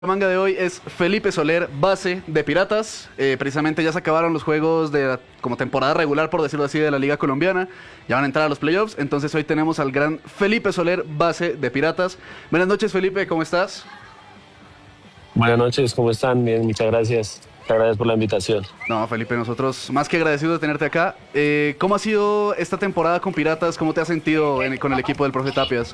La manga de hoy es Felipe Soler, base de Piratas. Precisamente ya se acabaron los juegos de como temporada regular, por decirlo así, de la Liga Colombiana. Ya van a entrar a los playoffs. Entonces hoy tenemos al gran Felipe Soler, base de Piratas. Buenas noches, Felipe, ¿cómo estás? Buenas noches, ¿cómo están? Bien, muchas gracias. Muchas gracias por la invitación. No, Felipe, nosotros más que agradecidos de tenerte acá. ¿Cómo ha sido esta temporada con Piratas? ¿Cómo te has sentido con el equipo del profe Tapias?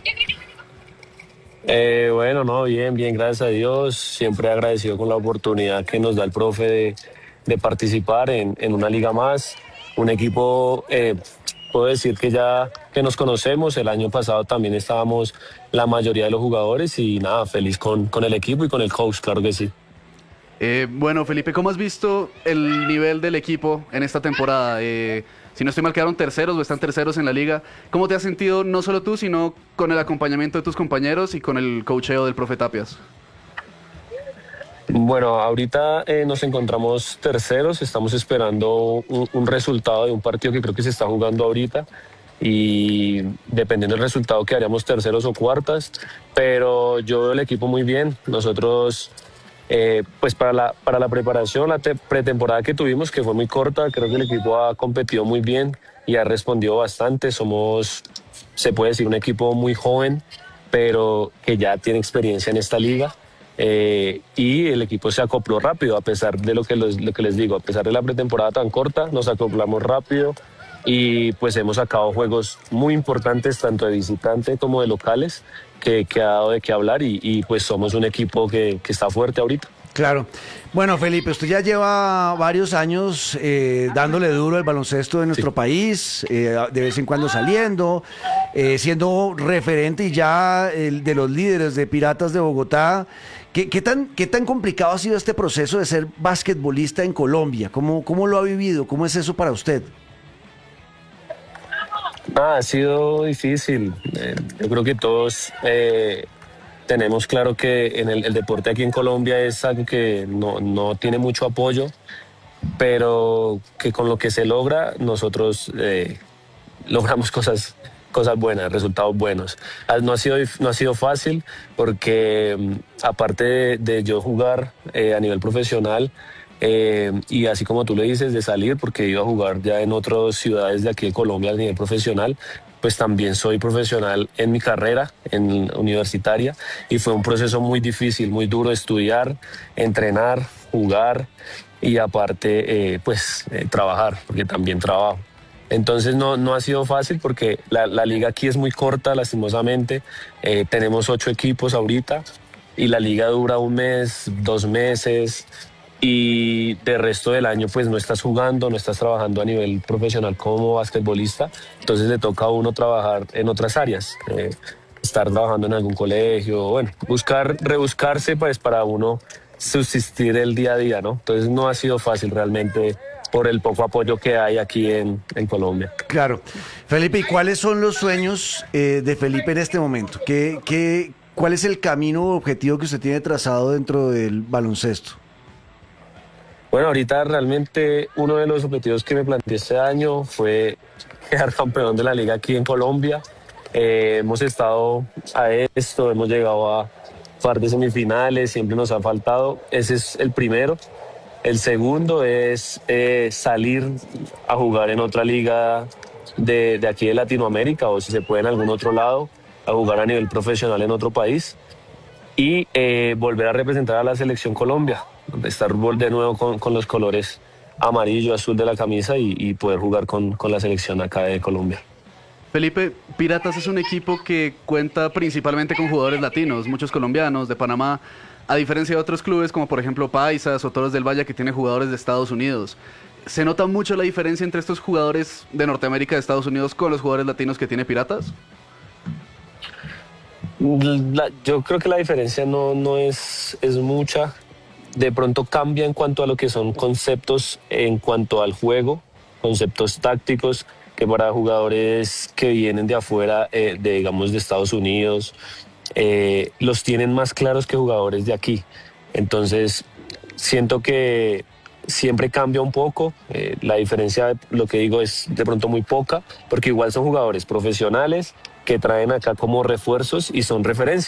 Bueno, no, bien, bien, gracias a Dios. Siempre agradecido con la oportunidad que nos da el profe de participar en una liga más. Un equipo, puedo decir que ya que nos conocemos, el año pasado también estábamos la mayoría de los jugadores y nada, feliz con el equipo y con el coach, claro que sí. Bueno, Felipe, ¿cómo has visto el nivel del equipo en esta temporada? Si no estoy mal, quedaron terceros o están terceros en la liga. ¿Cómo te has sentido, no solo tú, sino con el acompañamiento de tus compañeros y con el coacheo del profe Tapias? Bueno, ahorita nos encontramos terceros, estamos esperando un resultado de un partido que creo que se está jugando ahorita y dependiendo del resultado quedaríamos terceros o cuartas, pero yo veo el equipo muy bien. Nosotros, pues para la preparación, pretemporada que tuvimos, que fue muy corta, creo que el equipo ha competido muy bien y ha respondido bastante. Somos, se puede decir, un equipo muy joven, pero que ya tiene experiencia en esta liga. Y el equipo se acopló rápido, a pesar de lo que les digo, a pesar de la pretemporada tan corta, nos acoplamos rápido y pues hemos sacado juegos muy importantes, tanto de visitante como de locales, que ha dado de qué hablar y pues somos un equipo que está fuerte ahorita. Claro. Bueno, Felipe, usted ya lleva varios años dándole duro al baloncesto de Sí. nuestro país, de vez en cuando saliendo, siendo referente y ya de los líderes de Piratas de Bogotá. ¿Qué tan complicado ha sido este proceso de ser basquetbolista en Colombia? ¿Cómo lo ha vivido? ¿Cómo es eso para usted? Ha sido difícil. Yo creo que todos tenemos claro que en el deporte aquí en Colombia es algo que no tiene mucho apoyo, pero que con lo que se logra nosotros logramos cosas buenas, resultados buenos. No ha sido fácil porque aparte de yo jugar a nivel profesional, y así como tú le dices, de salir, porque iba a jugar ya en otras ciudades de aquí de Colombia a nivel profesional, pues también soy profesional en mi carrera en universitaria y fue un proceso muy difícil, muy duro, estudiar, entrenar, jugar y aparte trabajar, porque también trabajo. Entonces no ha sido fácil porque la liga aquí es muy corta, lastimosamente. Tenemos 8 equipos ahorita y la liga dura un mes, 2 meses y de resto del año pues no estás jugando, no estás trabajando a nivel profesional como basquetbolista. Entonces le toca a uno trabajar en otras áreas, estar trabajando en algún colegio, bueno, rebuscarse pues para uno subsistir el día a día, ¿no? Entonces no ha sido fácil realmente por el poco apoyo que hay aquí en Colombia. Claro. Felipe, ¿y cuáles son los sueños de Felipe en este momento? ¿Cuál es el camino o objetivo que usted tiene trazado dentro del baloncesto? Bueno, ahorita realmente uno de los objetivos que me planteé este año fue quedar campeón de la liga aquí en Colombia. Hemos estado a esto, hemos llegado a par de semifinales, siempre nos ha faltado. Ese es el primero. El segundo es salir a jugar en otra liga de aquí de Latinoamérica o si se puede en algún otro lado, a jugar a nivel profesional en otro país y volver a representar a la selección Colombia, estar de nuevo con los colores amarillo, azul de la camisa y poder jugar con la selección acá de Colombia. Felipe, Piratas es un equipo que cuenta principalmente con jugadores latinos, muchos colombianos, de Panamá, a diferencia de otros clubes como por ejemplo Paisas o Toros del Valle que tienen jugadores de Estados Unidos. ¿Se nota mucho la diferencia entre estos jugadores de Norteamérica de Estados Unidos con los jugadores latinos que tiene Piratas? Yo creo que la diferencia no es mucha. De pronto cambia en cuanto a lo que son conceptos, en cuanto al juego, conceptos tácticos, que para jugadores que vienen de afuera, digamos de Estados Unidos, los tienen más claros que jugadores de aquí. Entonces, siento que siempre cambia un poco. La diferencia, lo que digo, es de pronto muy poca, porque igual son jugadores profesionales que traen acá como refuerzos y son referencia.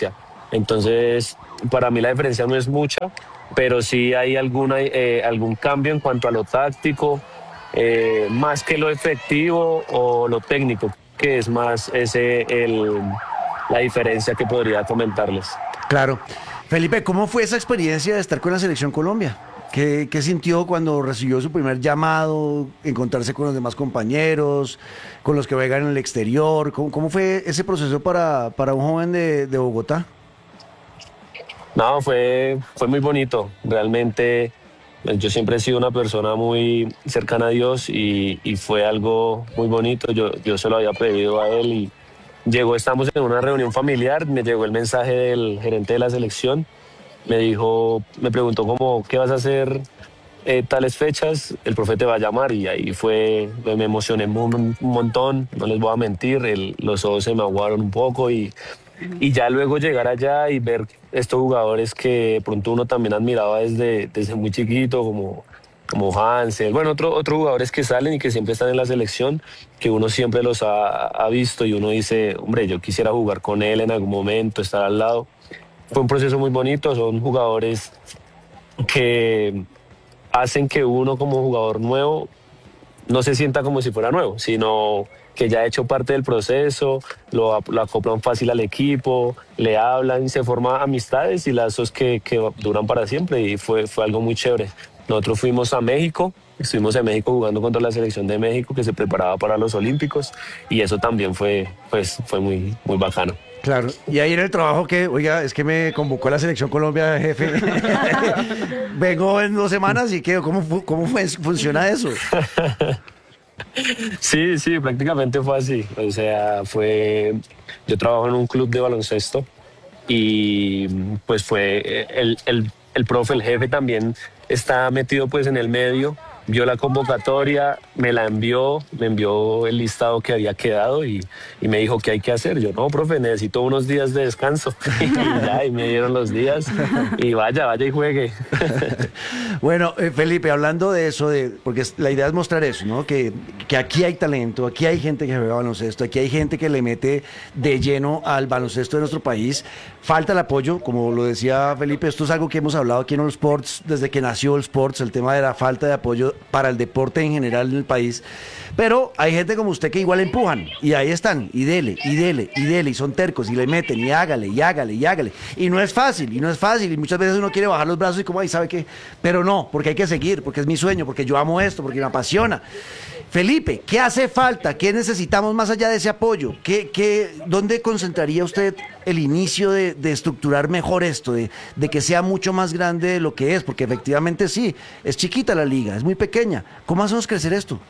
Entonces, para mí la diferencia no es mucha, pero sí hay algún cambio en cuanto a lo táctico, más que lo efectivo o lo técnico, que es más la diferencia que podría comentarles. Claro. Felipe, ¿cómo fue esa experiencia de estar con la Selección Colombia? ¿Qué sintió cuando recibió su primer llamado, encontrarse con los demás compañeros, con los que juegan en el exterior? ¿Cómo fue ese proceso para un joven de Bogotá? No, fue muy bonito. Realmente yo siempre he sido una persona muy cercana a Dios y fue algo muy bonito. Yo se lo había pedido a él y estamos en una reunión familiar, me llegó el mensaje del gerente de la selección, me preguntó como, ¿qué vas a hacer tales fechas? El profe te va a llamar y ahí me emocioné un montón, no les voy a mentir, los ojos se me aguaron un poco y ya luego llegar allá y ver estos jugadores que de pronto uno también admiraba desde muy chiquito, como Hansel, bueno, otros jugadores que salen y que siempre están en la selección, que uno siempre los ha visto y uno dice, hombre, yo quisiera jugar con él en algún momento, estar al lado. Fue un proceso muy bonito, son jugadores que hacen que uno como jugador nuevo no se sienta como si fuera nuevo, sino que ya ha hecho parte del proceso, lo acoplan fácil al equipo, le hablan y se forman amistades y lazos que duran para siempre y fue algo muy chévere. Nosotros fuimos a México, estuvimos en México jugando contra la selección de México que se preparaba para los Olímpicos y eso también fue muy, muy bacano. Claro, y ahí en el trabajo que, oiga, es que me convocó la Selección Colombia, jefe. Vengo en 2 semanas y qué, funciona eso? Sí, prácticamente fue así. O sea, yo trabajo en un club de baloncesto y pues fue el profe, el jefe también está metido pues en el medio, vio la convocatoria, me envió el listado que había quedado y me dijo qué hay que hacer. Yo, no, profe, necesito unos días de descanso. Y me dieron los días y vaya y juegue. Bueno, Felipe, hablando de eso, porque la idea es mostrar eso, ¿no? Que aquí hay talento, aquí hay gente que juega baloncesto, aquí hay gente que le mete de lleno al baloncesto de nuestro país. Falta el apoyo, como lo decía Felipe, esto es algo que hemos hablado aquí en All Sports desde que nació All Sports, el tema de la falta de apoyo para el deporte en general en el país. Pero hay gente como usted que igual empujan, y ahí están, y dele, y son tercos, y le meten, y hágale. Y no es fácil, y muchas veces uno quiere bajar los brazos y como, ay, ¿sabe qué? Pero no, porque hay que seguir, porque es mi sueño, porque yo amo esto, porque me apasiona. Felipe, ¿qué hace falta? ¿Qué necesitamos más allá de ese apoyo? ¿Dónde concentraría usted el inicio de estructurar mejor esto, de que sea mucho más grande de lo que es? Porque efectivamente sí, es chiquita la liga, es muy pequeña. ¿Cómo hacemos crecer esto?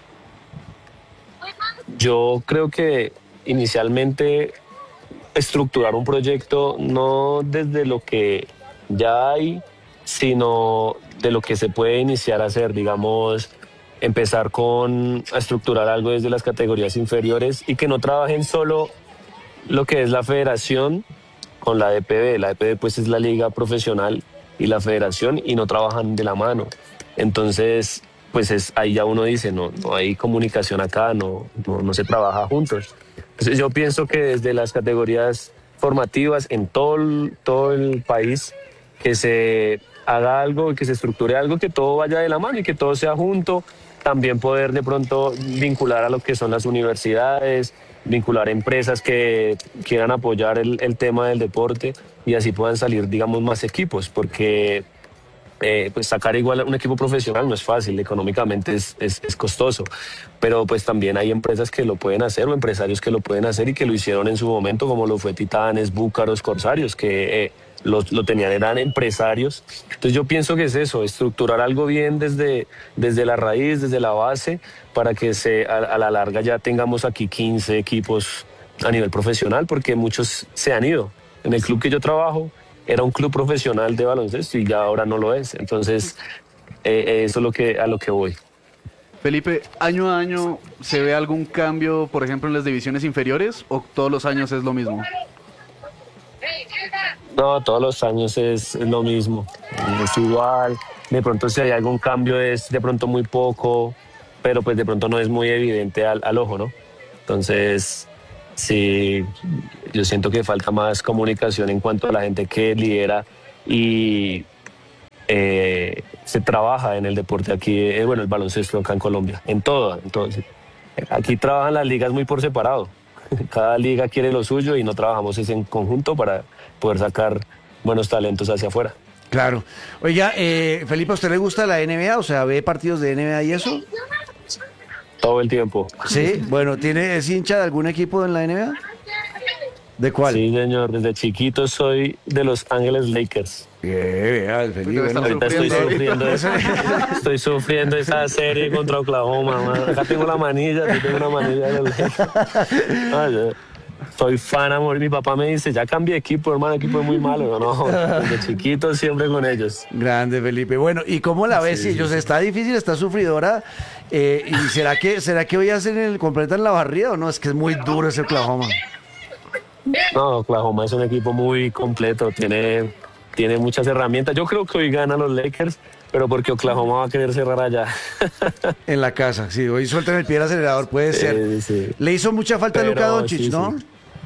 Yo creo que inicialmente estructurar un proyecto no desde lo que ya hay, sino de lo que se puede iniciar a hacer, digamos, empezar a estructurar algo desde las categorías inferiores y que no trabajen solo lo que es la federación con la DPB. La DPB pues es la liga profesional y la federación y no trabajan de la mano. Entonces, pues ahí ya uno dice, no hay comunicación acá, no se trabaja juntos. Entonces yo pienso que desde las categorías formativas en todo el país, que se haga algo, que se estructure algo, que todo vaya de la mano y que todo sea junto. También poder de pronto vincular a lo que son las universidades, vincular empresas que quieran apoyar el tema del deporte y así puedan salir, digamos, más equipos, porque pues sacar igual un equipo profesional no es fácil, económicamente es costoso, pero pues también hay empresas que lo pueden hacer o empresarios que lo pueden hacer y que lo hicieron en su momento, como lo fue Titanes, Búcaros, Corsarios, que lo tenían, eran empresarios. Entonces yo pienso que es eso, estructurar algo bien desde la raíz, desde la base, para que a la larga ya tengamos aquí 15 equipos a nivel profesional, porque muchos se han ido. En el club que yo trabajo era un club profesional de baloncesto y ya ahora no lo es. Entonces eso es a lo que voy. Felipe, ¿año a año se ve algún cambio, por ejemplo, en las divisiones inferiores o todos los años es lo mismo? No, todos los años es lo mismo, es igual. De pronto si hay algún cambio es de pronto muy poco, pero pues de pronto no es muy evidente al ojo, ¿no? Entonces Sí, yo siento que falta más comunicación en cuanto a la gente que lidera y se trabaja en el deporte aquí, bueno, el baloncesto acá en Colombia, en todo. Entonces, aquí trabajan las ligas muy por separado. Cada liga quiere lo suyo y no trabajamos en conjunto para poder sacar buenos talentos hacia afuera. Claro. Oiga, Felipe, ¿a usted le gusta la NBA? O sea, ¿ve partidos de NBA y eso? Todo el tiempo. Sí, bueno, ¿es hincha de algún equipo en la NBA? ¿De cuál? Sí, señor, desde chiquito soy de Los Ángeles Lakers. Vea, el Felipe. Porque me Bueno, está Estoy sufriendo esa serie contra Oklahoma, man. Acá tengo la manilla, aquí tengo una manilla de los Lakers. Yo soy fan, amor. Mi papá me dice, ya cambié de equipo, hermano, el equipo es muy malo. No, desde chiquito siempre con ellos. grande, Felipe. Bueno, ¿y cómo la ves? Sí, Ellos está difícil, está sufridora. ¿Y será que hoy completan la barrida o no? Es que es muy duro ese Oklahoma. No, Oklahoma es un equipo muy completo, tiene muchas herramientas. Yo creo que hoy ganan los Lakers, pero porque Oklahoma va a querer cerrar allá. En la casa, sí. Hoy sueltan el pie del acelerador, puede ser. Sí. Le hizo mucha falta a Pero Luka Doncic, sí, ¿no? sí.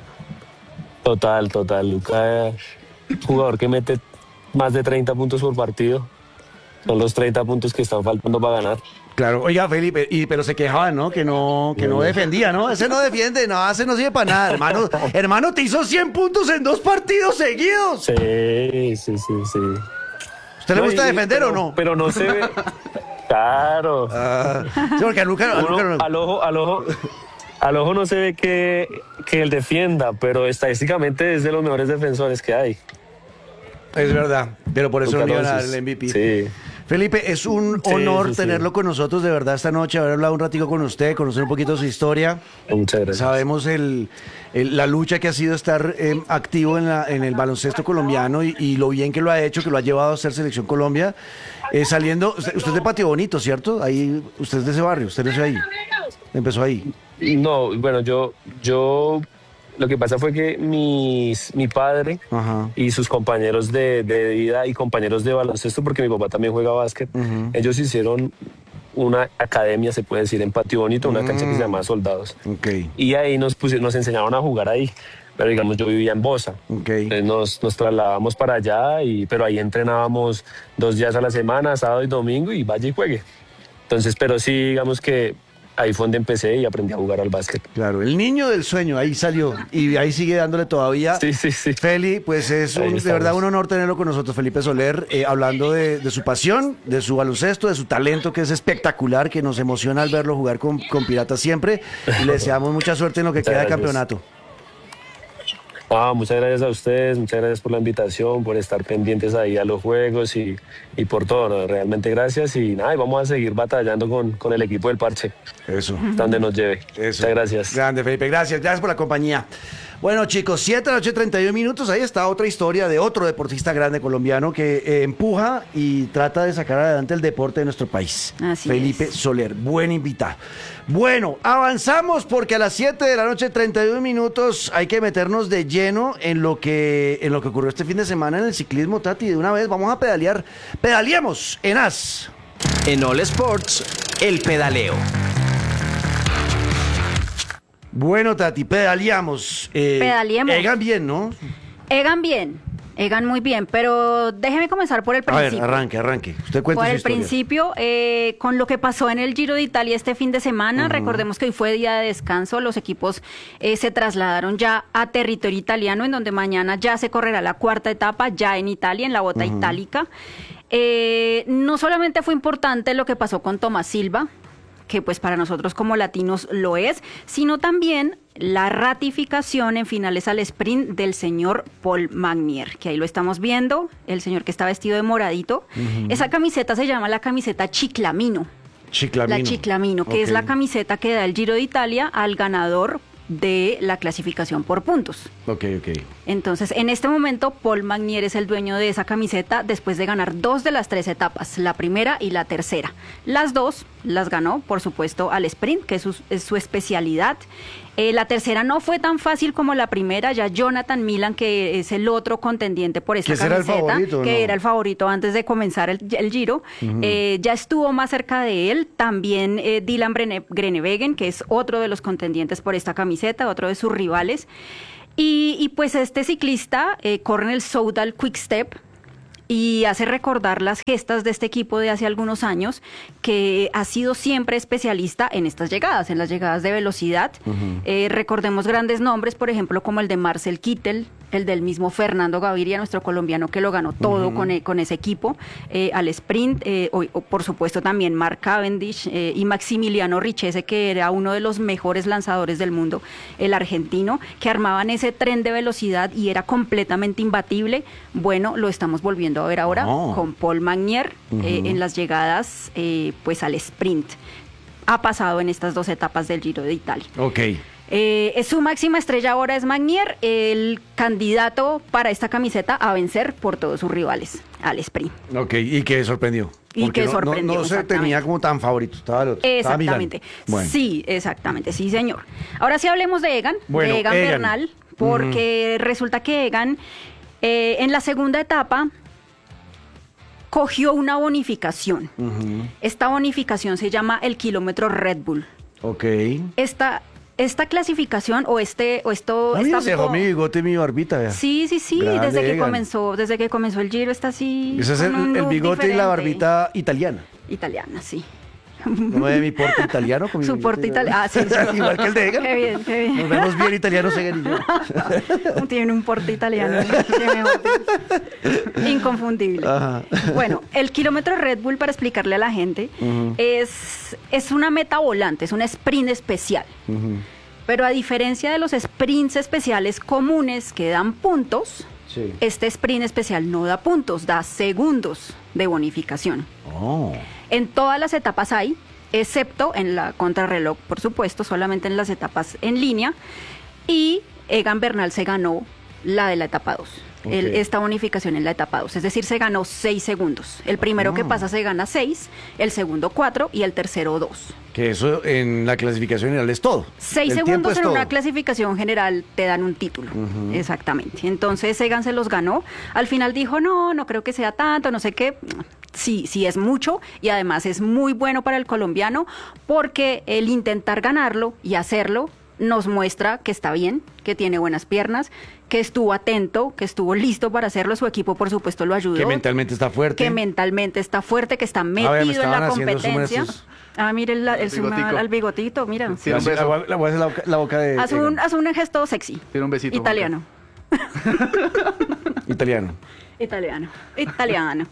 Total. Luka, jugador que mete más de 30 puntos por partido. Son los 30 puntos que están faltando para ganar. Claro, oiga, Felipe, pero se quejaban, ¿no? Que no defendía, ¿no? Ese no defiende, no, ese no sirve para nada, hermano. Hermano, te hizo 100 puntos en 2 partidos seguidos. Sí. ¿Usted le gusta defender o no? Pero no se ve. Claro. Sí, porque a Luka Uno, al ojo no se ve que él defienda, pero estadísticamente es de los mejores defensores que hay. Es verdad, pero por eso Luka no iban a dar Doncic. el MVP. Sí. Felipe, es un Sí, honor sí. tenerlo con nosotros de verdad esta noche, haber hablado un ratico con usted, conocer un poquito su historia. Muchas gracias. Sabemos la lucha que ha sido estar activo en el baloncesto colombiano y lo bien que lo ha hecho, que lo ha llevado a ser Selección Colombia. Saliendo, usted es de Patio Bonito, ¿cierto? Ahí, usted es de ese barrio, usted nació ahí, empezó ahí. No, bueno, yo lo que pasa fue que mi padre Ajá. y sus compañeros de vida y compañeros de baloncesto, porque mi papá también juega básquet, ellos hicieron una academia, se puede decir, en Patio Bonito, una cancha que se llama Soldados. Ok, Y ahí nos enseñaron a jugar ahí. Pero digamos, yo vivía en Bosa. ok. Entonces nos trasladábamos para allá, pero ahí entrenábamos 2 días a la semana, sábado y domingo, y vaya y juegue. Entonces, pero sí, digamos que ahí fue donde empecé y aprendí a jugar al básquet. Claro, el niño del sueño, ahí salió y ahí sigue dándole todavía. Sí. Feli, pues es Ahí de estamos. verdad un honor tenerlo con nosotros, Felipe Soler, hablando de su pasión, de su baloncesto, de su talento que es espectacular, que nos emociona al verlo jugar con Piratas siempre y le deseamos mucha suerte en lo que Muchas queda de gracias. campeonato. Muchas gracias a ustedes, muchas gracias por la invitación, por estar pendientes ahí a los juegos y por todo, ¿no? Realmente gracias y nada, y vamos a seguir batallando con el equipo del Parche, Eso. hasta donde nos lleve. Eso. Muchas gracias. Grande, Felipe, gracias por la compañía. Bueno, chicos, 7:31 ahí está otra historia de otro deportista grande colombiano que empuja y trata de sacar adelante el deporte de nuestro país. Así Felipe es. Soler, buen invitado. Bueno, avanzamos porque a las 7:31 hay que meternos de lleno en lo que ocurrió este fin de semana en el ciclismo, Tati. De una vez vamos a pedalear. Pedaleamos en AS. En All Sports, el pedaleo. Bueno, Tati, pedaleamos. Pedaleemos. Egan bien, ¿no? Egan muy bien, pero déjeme comenzar por el A ver, principio. arranque. Usted cuenta Por su el historia. principio, con lo que pasó en el Giro de Italia este fin de semana, recordemos que hoy fue día de descanso, los equipos se trasladaron ya a territorio italiano, en donde mañana ya se correrá la 4ª etapa, ya en Italia, en la bota itálica. No solamente fue importante lo que pasó con Tomás Silva, que pues para nosotros como latinos lo es, sino también la ratificación en finales al sprint del señor Paul Magnier, que ahí lo estamos viendo, el señor que está vestido de moradito. Esa camiseta se llama la camiseta Chiclamino. Chiclamino. La Chiclamino, que es Ok. la camiseta que da el Giro de Italia al ganador de la clasificación por puntos. Ok. Entonces, en este momento, Paul Magnier es el dueño de esa camiseta después de ganar 2 de las 3 etapas, la primera y la tercera. Las 2 las ganó, por supuesto, al sprint, que es su especialidad. La tercera no fue tan fácil como la primera, ya Jonathan Milan, que es el otro contendiente por esta ¿Que era el camiseta, favorito, que no? era el favorito antes de comenzar el Giro, ya estuvo más cerca de él. También Dylan Groenewegen, que es otro de los contendientes por esta camiseta, otro de sus rivales. Y pues este ciclista corre en el Soudal Quick-Step, y hace recordar las gestas de este equipo de hace algunos años, que ha sido siempre especialista en estas llegadas, en las llegadas de velocidad. Recordemos grandes nombres, por ejemplo, como el de Marcel Kittel, el del mismo Fernando Gaviria, nuestro colombiano, que lo ganó todo con ese equipo, al sprint, o por supuesto también Mark Cavendish y Maximiliano Richese, que era uno de los mejores lanzadores del mundo, el argentino, que armaban ese tren de velocidad y era completamente imbatible. Bueno, lo estamos volviendo a ver ahora con Paul Magnier en las llegadas pues al sprint. Ha pasado en estas 2 etapas del Giro de Italia. Ok. Su máxima estrella ahora es Magnier, el candidato para esta camiseta a vencer por todos sus rivales al sprint. Ok, y que sorprendió. Y Porque que sorprendió, no se exactamente. tenía como tan favorito, estaba el otro. estaba Milán. Exactamente. Bueno. Sí, exactamente, sí, señor. Ahora sí hablemos de Egan, Bueno, de Egan Egan. Bernal, porque resulta que Egan en la segunda etapa cogió una bonificación. Esta bonificación se llama el kilómetro Red Bull. Ok. Esta clasificación o esto Mira, está se dejó mi bigote y mi barbita, vea. Sí, Grande desde que Egan. comenzó el Giro está así. Ese es con un el look bigote y la diferente. barbita italiana. Italiana, sí. ¿No me ve mi porte italiano? Con mi Su bigote porte italiano. Ah, sí, sí. Igual que el de Egan. Qué bien, qué bien. Nos vemos bien italianos, Egan y yo. Tiene un porte italiano. Qué mejor dicho. Inconfundible. Ajá. Bueno, el kilómetro Red Bull, para explicarle a la gente, es una meta volante, es un sprint especial. Pero a diferencia de los sprints especiales comunes que dan puntos, Sí. este sprint especial no da puntos, da segundos de bonificación. Oh. En todas las etapas hay, excepto en la contrarreloj, por supuesto, solamente en las etapas en línea. Y Egan Bernal se ganó la de la etapa 2. Ok. Esta bonificación en la etapa 2. Es decir, se ganó 6 segundos. El primero que pasa se gana 6, el segundo 4 y el tercero 2. Que eso en la clasificación general es todo. 6 El tiempo segundos es en todo. una clasificación general te dan un título. Exactamente. Entonces Egan se los ganó. Al final dijo, no creo que sea tanto, no sé qué. Sí es mucho y además es muy bueno para el colombiano porque el intentar ganarlo y hacerlo nos muestra que está bien, que tiene buenas piernas, que estuvo atento, que estuvo listo para hacerlo. Su equipo, por supuesto, lo ayudó. Que mentalmente está fuerte. Que mentalmente está fuerte, que está metido ver, me en la estaban haciendo zoom competencia. estos. Mire el zoom bigotico. al bigotito, mira. Sí, un beso. La voy a hacer la boca de Haz Egan. un gesto sexy. Tiene un besito, Italiano. Italiano. Italiano.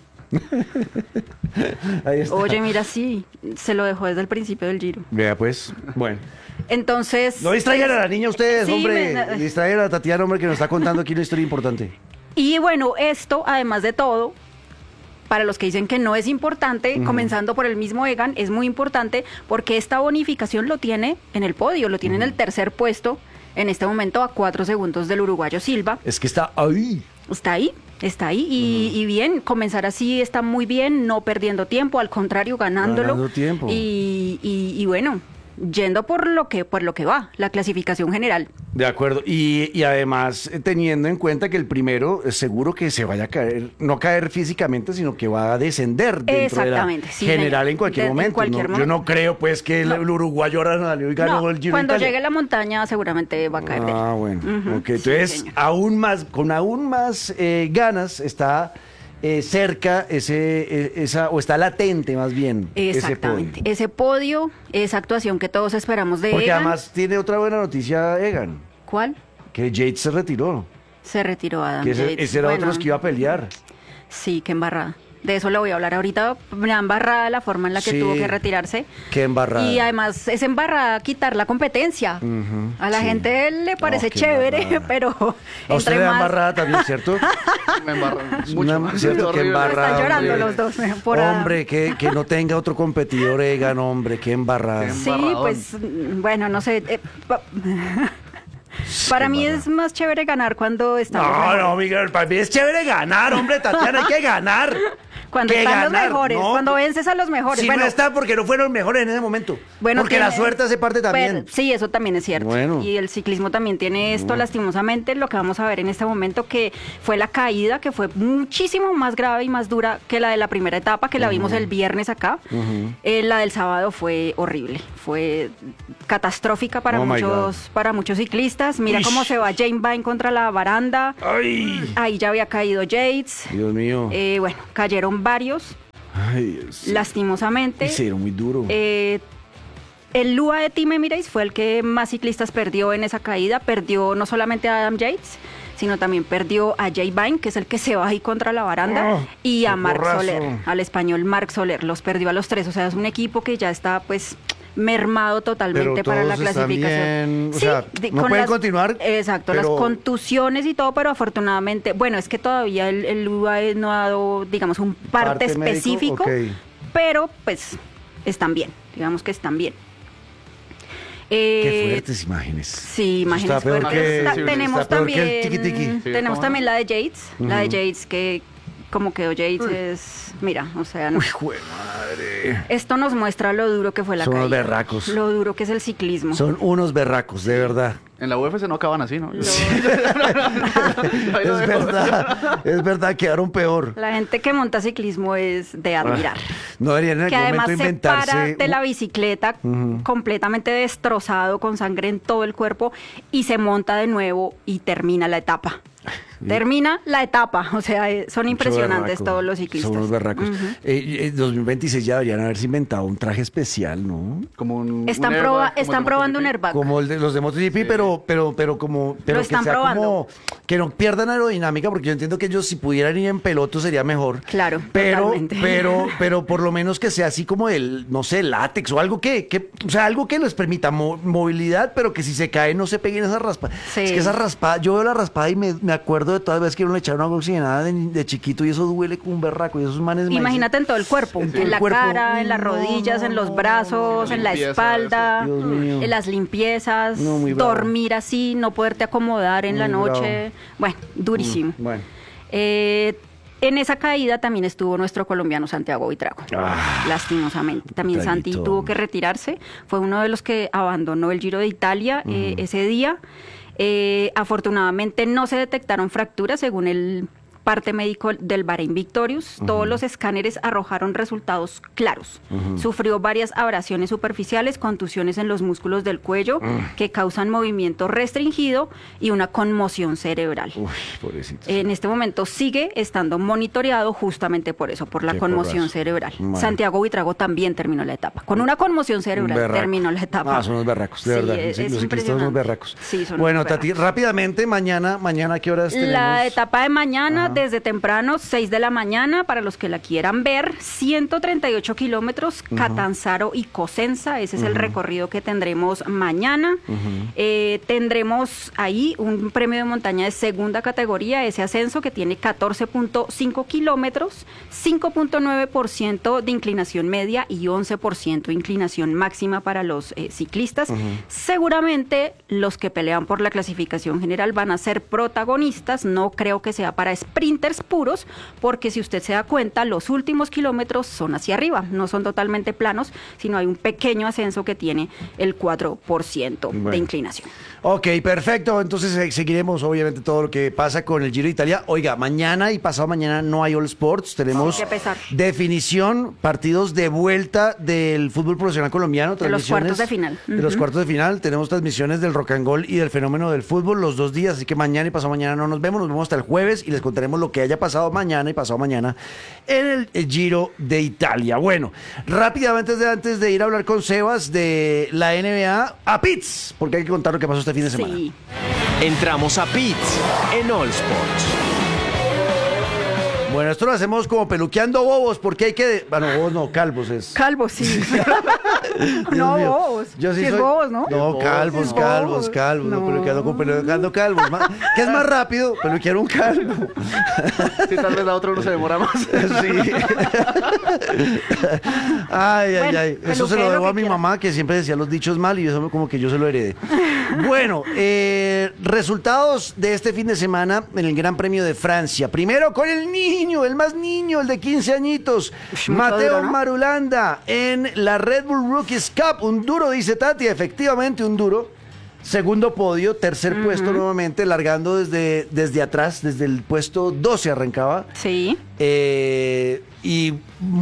Ahí está. Oye, mira, sí, se lo dejó desde el principio del Giro. Vea pues, bueno. Entonces... No distraigan a la niña ustedes, Sí, hombre. Distraigan a Tatiana, hombre, que nos está contando aquí una historia importante. Y bueno, esto, además de todo, para los que dicen que no es importante, comenzando por el mismo Egan, es muy importante porque esta bonificación lo tiene en el podio, lo tiene en el tercer puesto, en este momento a 4 segundos del uruguayo Silva. Es que está ahí. Está ahí y bien, comenzar así está muy bien, no perdiendo tiempo, al contrario, ganándolo. Ganando tiempo. Y bueno, yendo por lo que va, la clasificación general. De acuerdo. Y además, teniendo en cuenta que el primero seguro que se vaya a caer, no caer físicamente, sino que va a descender dentro Exactamente, de la sí, general señor. en cualquier En momento. cualquier Yo momento. no creo pues que el uruguayo ahora salió y ganó No, el Giro cuando de Italia. llegue a la montaña seguramente va a caer de él. Ah, bueno. Ujú, Ok, sí, entonces, señor. con aún más ganas está cerca o está latente más bien Exactamente. ese podio. Ese podio, esa actuación que todos esperamos de Porque Egan. además tiene otra buena noticia Egan, ¿Cuál? que Yates se retiró, Se retiró Adam que Yates. ese era otro de los que iba a pelear. Sí, qué embarrada. De eso le voy a hablar ahorita. Me da embarrada la forma en la que Sí. tuvo que retirarse. Qué embarrada. Y además es embarrada quitar la competencia. A la sí. gente le parece qué chévere, embarrada. pero A usted entre le da más... embarrada también, ¿cierto? Me embarro Una- mucho. ¿cierto? Horrible. Qué embarrada, Están llorando hombre. los dos por Adam. Hombre, que no tenga otro competidor Egan, hombre, qué embarrada. Qué Sí, embarradón. pues, bueno, no sé. Para mí es más chévere ganar cuando estamos No, mejor. no, Miguel, para mí es chévere ganar, hombre, Tatiana, hay que ganar. Cuando que están los ganar, mejores, ¿no? cuando vences a los mejores. Si no está porque no fueron mejores en ese momento. Bueno, porque la tiene- suerte hace parte también. Sí, eso también es cierto. Bueno. Y el ciclismo también tiene esto, lastimosamente, lo que vamos a ver en este momento, que fue la caída, que fue muchísimo más grave y más dura que la de la primera etapa, que la vimos el viernes acá. La del sábado fue horrible, fue catastrófica para, Oh, my para muchos ciclistas. Mira Ish. cómo se va Jane Vine contra la baranda. Ay, Ahí ya había caído Yates. Dios mío. Bueno, cayeron varios, Ay, Dios. lastimosamente. Y se dieron muy duro. El Lua de Team Emirates fue el que más ciclistas perdió en esa caída. Perdió no solamente a Adam Yates, sino también perdió a Jay Vine, que es el que se va ahí contra la baranda, y a qué Marc porrazo. Soler, al español Marc Soler. Los perdió a los tres. O sea, es un equipo que ya está pues mermado totalmente Pero para la todos están clasificación. bien, o sea, no con pueden continuar, Exacto, pero- las contusiones y todo, pero afortunadamente, bueno, es que todavía el UAE no ha dado, digamos, un parte Parte médico, específico, ok. pero pues están bien, digamos que están bien. Qué fuertes imágenes. Sí, Eso está imagínense. peor porque que- tenemos está peor que el también, tiqui-tiqui. Sí, tenemos ¿cómo también la de Yates. La de Yates que como quedó Yates es, mira, o sea, no. Uy, jue madre. Esto nos muestra lo duro que fue la Son unos caída. berracos. Lo duro que es el ciclismo. Son unos berracos, de verdad. En la UFC no acaban así, ¿no? Es verdad, quedaron peor. La gente que monta ciclismo es de admirar. No deberían en Que algún además momento se para inventarse. de la bicicleta completamente destrozado, con sangre en todo el cuerpo, y se monta de nuevo y termina la etapa. Termina la etapa, o sea, son impresionantes berraco. todos los ciclistas. Son unos berracos. 2026 ya deberían haberse inventado un traje especial, ¿no? Como un Están, airbag, como el están de probando un MotoGP. airbag. Como el de los de MotoGP, pero como Lo que están sea probando. como que no pierdan aerodinámica, porque yo entiendo que ellos si pudieran ir en peloto sería mejor. Claro, pero totalmente. pero por lo menos que sea así como el, no sé, látex o algo o sea, algo que les permita movilidad, pero que si se cae no se peguen esas raspadas. Sí. Es que esa raspada, yo veo la raspada y me acuerdo de todas las veces que uno le echaron agua oxigenada de chiquito y eso duele como un berraco y esos manes me Imagínate en todo el cuerpo, En todo en el la cuerpo. cara, en las No, rodillas, no, en los no, brazos, no. en la Limpieza, espalda, Dios mío. en las limpiezas, No, muy bravo. dormir así, no poderte acomodar en la Muy noche. Bueno, durísimo. Bueno. En esa caída también estuvo nuestro colombiano Santiago Buitrago, lastimosamente. También Santi Traguito. tuvo que retirarse, fue uno de los que abandonó el Giro de Italia ese día. Afortunadamente no se detectaron fracturas según el parte médico del Bahrein Victorious. Todos los escáneres arrojaron resultados claros. Sufrió varias abrasiones superficiales, contusiones en los músculos del cuello que causan movimiento restringido y una conmoción cerebral. Uy, pobrecito. En este momento sigue estando monitoreado justamente por eso, por la Qué conmoción porrazo. cerebral. Bueno. Santiago Buitrago también terminó la etapa. Con una conmoción cerebral Berraco. terminó la etapa. Ah, son unos berracos, de Sí, verdad. es Sí, los ciclistas son unos impresionante. berracos. Sí, son Bueno, unos Tati, berracos. rápidamente, mañana, ¿a qué horas tenemos? La etapa de mañana, Ajá. desde temprano, 6 de la mañana, para los que la quieran ver, 138 kilómetros, Catanzaro y Cosenza, ese es el recorrido que tendremos mañana. Tendremos ahí un premio de montaña de segunda categoría, ese ascenso que tiene 14.5 kilómetros, 5.9% de inclinación media y 11% de inclinación máxima para los ciclistas. Seguramente los que pelean por la clasificación general van a ser protagonistas, no creo que sea para sprinters puros, porque si usted se da cuenta, los últimos kilómetros son hacia arriba, no son totalmente planos, sino hay un pequeño ascenso que tiene el 4% Bueno. de inclinación. Ok, perfecto. Entonces seguiremos obviamente todo lo que pasa con el Giro de Italia. Oiga, mañana y pasado mañana no hay All Sports. Tenemos Qué pesar. definición, partidos de vuelta del fútbol profesional colombiano. De los transmisiones cuartos de final. De los Ujú. cuartos de final. Tenemos transmisiones del Rock and Roll y del Fenómeno del Fútbol los 2 días. Así que mañana y pasado mañana no nos vemos. Nos vemos hasta el jueves y les contaremos lo que haya pasado mañana y pasado mañana en el Giro de Italia. Bueno, rápidamente antes de ir a hablar con Sebas de la NBA, a Pits, porque hay que contar lo que pasó este fin de semana. Sí. Entramos a Pits en All Sports. Bueno, esto lo hacemos como peluqueando bobos, porque hay que... Bueno, bobos no, calvos es. Calvo, sí. Dios No, mío. bobos. Yo sí Sí es soy... bobos, ¿no? No, calvos, Es calvos, bobos. calvos. No, No. peluqueando con peluqueando calvos. ¿Qué es más rápido? Peluquear un calvo. Sí, tal vez la otra uno se demora más. Sí. Ay, Bueno, ay. Eso se peluquee lo lo debo que a mi quiera. mamá, que siempre decía los dichos mal y eso como que yo se lo heredé. Bueno, resultados de este fin de semana en el Gran Premio de Francia. Primero con el niño, el más niño, el de 15 añitos, muy Mateo duro, ¿no? Marulanda, en la Red Bull Rookies Cup. Un duro, dice Tati, efectivamente un duro. Segundo podio, tercer puesto nuevamente, largando desde atrás, desde el puesto 12 arrancaba. Sí. Y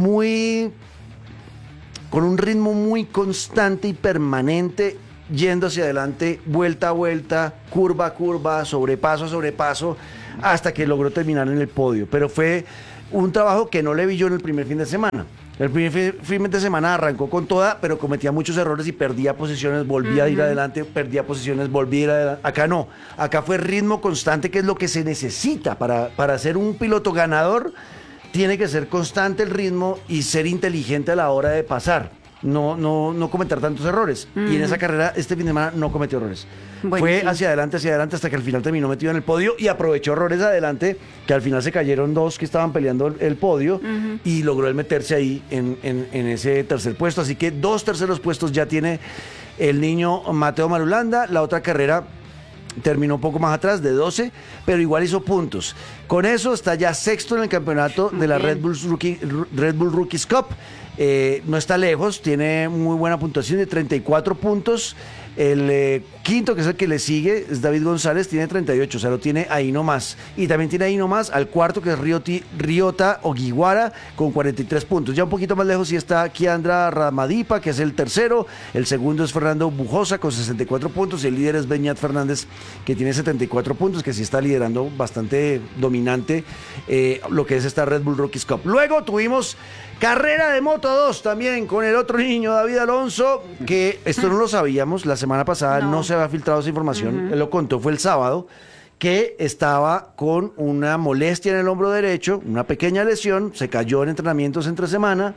con un ritmo muy constante y permanente, yendo hacia adelante, vuelta a vuelta, curva a curva, sobrepaso a sobrepaso, hasta que logró terminar en el podio. Pero fue un trabajo que no le vi yo en el primer fin de semana. El primer fin de semana arrancó con toda, pero cometía muchos errores y perdía posiciones, volvía a ir adelante, perdía posiciones, volvía a ir adelante. Acá no, acá fue ritmo constante, que es lo que se necesita para ser un piloto ganador. Tiene que ser constante el ritmo y ser inteligente a la hora de pasar. No cometer tantos errores. Y en esa carrera, este fin de semana, no cometió errores. Bueno, Fue sí. hacia adelante, hasta que al final terminó metido en el podio y aprovechó errores adelante, que al final se cayeron dos que estaban peleando el podio y logró él meterse ahí en ese tercer puesto. Así que 2 terceros puestos ya tiene el niño Mateo Marulanda. La otra carrera terminó un poco más atrás, de 12, pero igual hizo puntos. Con eso está ya sexto en el campeonato de la Red Bull Rookies Cup. No está lejos, tiene muy buena puntuación de 34 puntos. El quinto, que es el que le sigue, es David González, tiene 38, o sea, lo tiene ahí nomás. Y también tiene ahí nomás al cuarto, que es Ryota Ogiwara, con 43 puntos. Ya un poquito más lejos sí está Kiandra Ramadipa, que es el tercero. El segundo es Fernando Bujosa, con 64 puntos. Y el líder es Beñat Fernández, que tiene 74 puntos, que sí está liderando bastante dominante lo que es esta Red Bull Rookies Cup. Luego tuvimos carrera de Moto 2 también con el otro niño, David Alonso, que esto no lo sabíamos, la semana pasada no se había filtrado esa información, él lo contó, fue el sábado, que estaba con una molestia en el hombro derecho, una pequeña lesión, se cayó en entrenamientos entre semana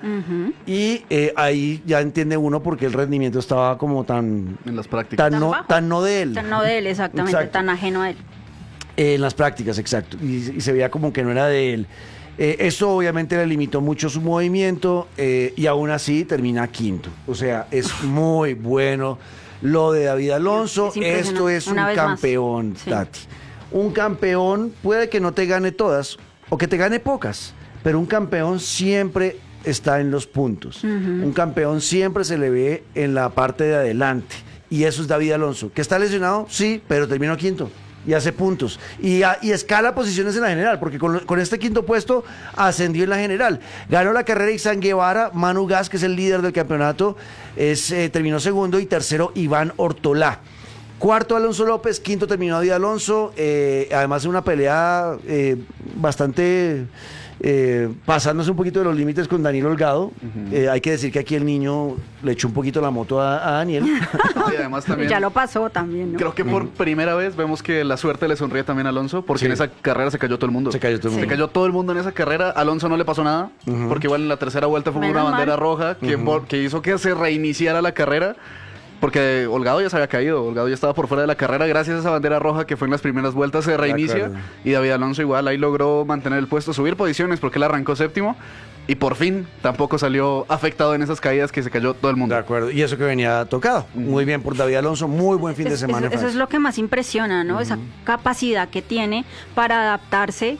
y ahí ya entiende uno por qué el rendimiento estaba como tan... En las prácticas. Tan bajo. Tan no de él. Tan no de él, exactamente, Exacto. tan ajeno a él. En las prácticas, exacto. Y se veía como que no era de él. Eso obviamente le limitó mucho su movimiento y aún así termina quinto. O sea, es muy bueno lo de David Alonso. Es impresionante. Esto es Una un vez más. campeón, Sí. Tati. Un campeón puede que no te gane todas o que te gane pocas, pero un campeón siempre está en los puntos. Un campeón siempre se le ve en la parte de adelante. Y eso es David Alonso. ¿Que está lesionado? Sí, pero terminó quinto. Y hace puntos. Y escala posiciones en la general, porque con este quinto puesto ascendió en la general. Ganó la carrera Ixán Guevara, Manu Gas, que es el líder del campeonato, terminó segundo, y tercero Iván Ortolá. Cuarto Alonso López, quinto terminó David Alonso, además de una pelea bastante... pasándose un poquito de los límites con Daniel Holgado. Hay que decir que aquí el niño le echó un poquito la moto a Daniel. Y además también, Ya lo pasó también, ¿no? creo que por primera vez vemos que la suerte le sonríe también a Alonso, porque Sí. en esa carrera se cayó todo el mundo. Se cayó todo el Se mundo. cayó todo el mundo en esa carrera. Alonso no le pasó nada, porque igual en la tercera vuelta fue Menos una bandera mal. roja que hizo que se reiniciara la carrera. Porque Holgado ya se había caído, Holgado ya estaba por fuera de la carrera. Gracias a esa bandera roja que fue en las primeras vueltas se reinicia. acuerdo. Y David Alonso igual ahí logró mantener el puesto, subir posiciones porque él arrancó séptimo. Y por fin tampoco salió afectado en esas caídas que se cayó todo el mundo. De acuerdo. Y eso que venía tocado. Muy bien por David Alonso. Muy buen fin de semana. en Eso es Francia. lo que más impresiona, ¿no? Esa capacidad que tiene para adaptarse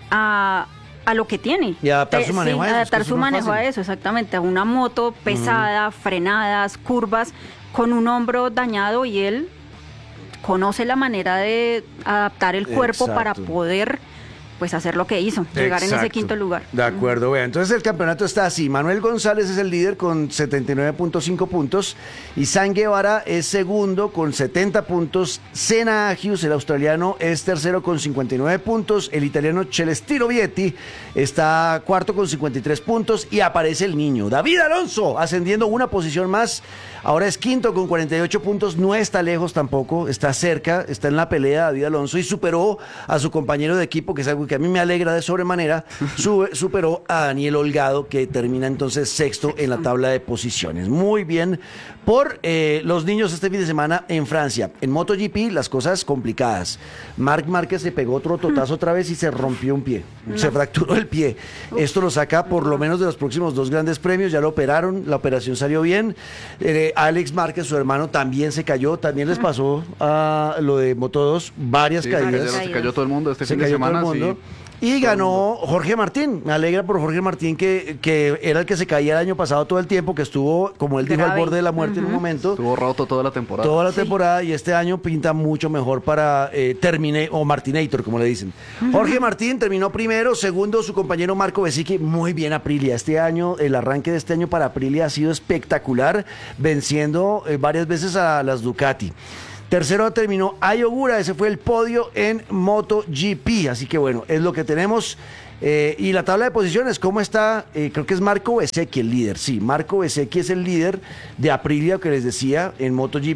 a lo que tiene. Y adaptar su manejo a eso, es que adaptar eso su no es manejo a fácil. eso, exactamente. A una moto pesada, frenadas, curvas, con un hombro dañado, y él conoce la manera de adaptar el cuerpo para Exacto. poder pues hacer lo que hizo, llegar en ese Exacto. quinto lugar. De acuerdo, vea. Entonces el campeonato está así. Manuel González es el líder con 79.5 puntos. Ixán Guevara es segundo con 70 puntos. Senna Agius, el australiano, es tercero con 59 puntos. El italiano Celestino Vietti está cuarto con 53 puntos. Y aparece el niño David Alonso, ascendiendo una posición más. Ahora es quinto con 48 puntos. No está lejos tampoco, está cerca, está en la pelea David Alonso, y superó a su compañero de equipo, que es algo que a mí me alegra de sobremanera. Superó a Daniel Holgado, que termina entonces sexto en la tabla de posiciones. Muy bien por los niños este fin de semana en Francia. En MotoGP las cosas complicadas. Marc Márquez se pegó otro totazo otra vez y se rompió un pie. Se fracturó el pie. Esto lo saca por lo menos de los próximos 2 grandes premios. Ya lo operaron, la operación salió bien. Alex Márquez, su hermano, también se cayó. También les pasó a lo de Moto2 varias Sí, caídas. se cayó todo el mundo este Se fin de cayó todo el semana. mundo. Sí. Y ganó Jorge Martín. Me alegra por Jorge Martín, que era el que se caía el año pasado todo el tiempo, que estuvo, como él dijo, al Grave. borde de la muerte en un momento. Estuvo roto toda la temporada. Toda la temporada, y este año pinta mucho mejor para o Martinator, como le dicen. Jorge Martín terminó primero, segundo su compañero Marco Besicki. Muy bien Aprilia. Este año, el arranque de este año para Aprilia ha sido espectacular, venciendo varias veces a las Ducati. Tercero terminó Ayogura, ese fue el podio en MotoGP, así que bueno, es lo que tenemos. Y la tabla de posiciones, ¿cómo está? Creo que es Marco Bezzecchi el líder, sí, Marco Bezzecchi es el líder de Aprilia, que les decía, en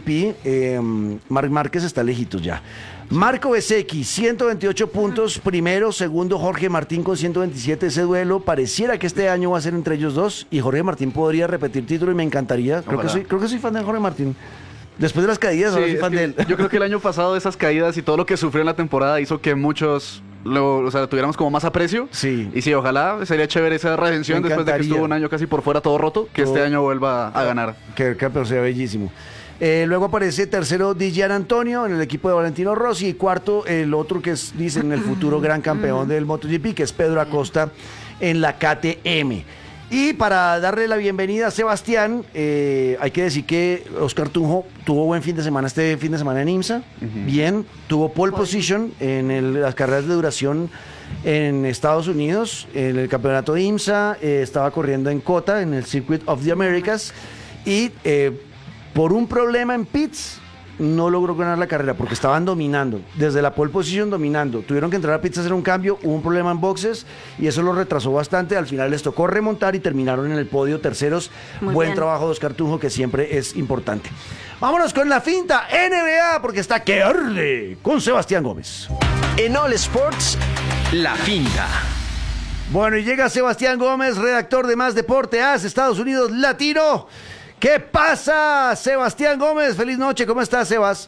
MotoGP. Marc Márquez está lejitos ya. Marco Bezzecchi, 128 puntos, primero, segundo Jorge Martín con 127, ese duelo pareciera que este año va a ser entre ellos dos, y Jorge Martín podría repetir título y me encantaría, creo que soy fan de Jorge Martín. Después de las caídas, Sí, ahora soy es fan que de él. yo creo que el año pasado esas caídas y todo lo que sufrió en la temporada hizo que muchos lo tuviéramos como más aprecio. Sí. Y sí, ojalá sería chévere esa redención Me después de que encantaría. estuvo un año casi por fuera todo roto, que este año vuelva a ganar. Que pero sea bellísimo. Luego aparece tercero Gian Antonio en el equipo de Valentino Rossi, y cuarto el otro que es, dicen, el futuro gran campeón del MotoGP, que es Pedro Acosta en la KTM. Y para darle la bienvenida a Sebastián, hay que decir que Oscar Tunjo tuvo buen fin de semana este fin de semana en IMSA. Bien, tuvo pole position en las carreras de duración en Estados Unidos, en el campeonato de IMSA. Estaba corriendo en COTA, en el Circuit of the Americas, y por un problema en pits no logró ganar la carrera porque estaban dominando, desde la pole position dominando. Tuvieron que entrar a pits a hacer un cambio, hubo un problema en boxes y eso lo retrasó bastante. Al final les tocó remontar y terminaron en el podio terceros. Muy Buen bien. trabajo de Oscar Tunjo, que siempre es importante. Vámonos con la finta NBA, porque está que arde con Sebastián Gómez. En All Sports, la finta. Bueno, y llega Sebastián Gómez, redactor de Más Deporte AS, Estados Unidos Latino. ¿Qué pasa, Sebastián Gómez? Feliz noche, ¿cómo estás, Sebas?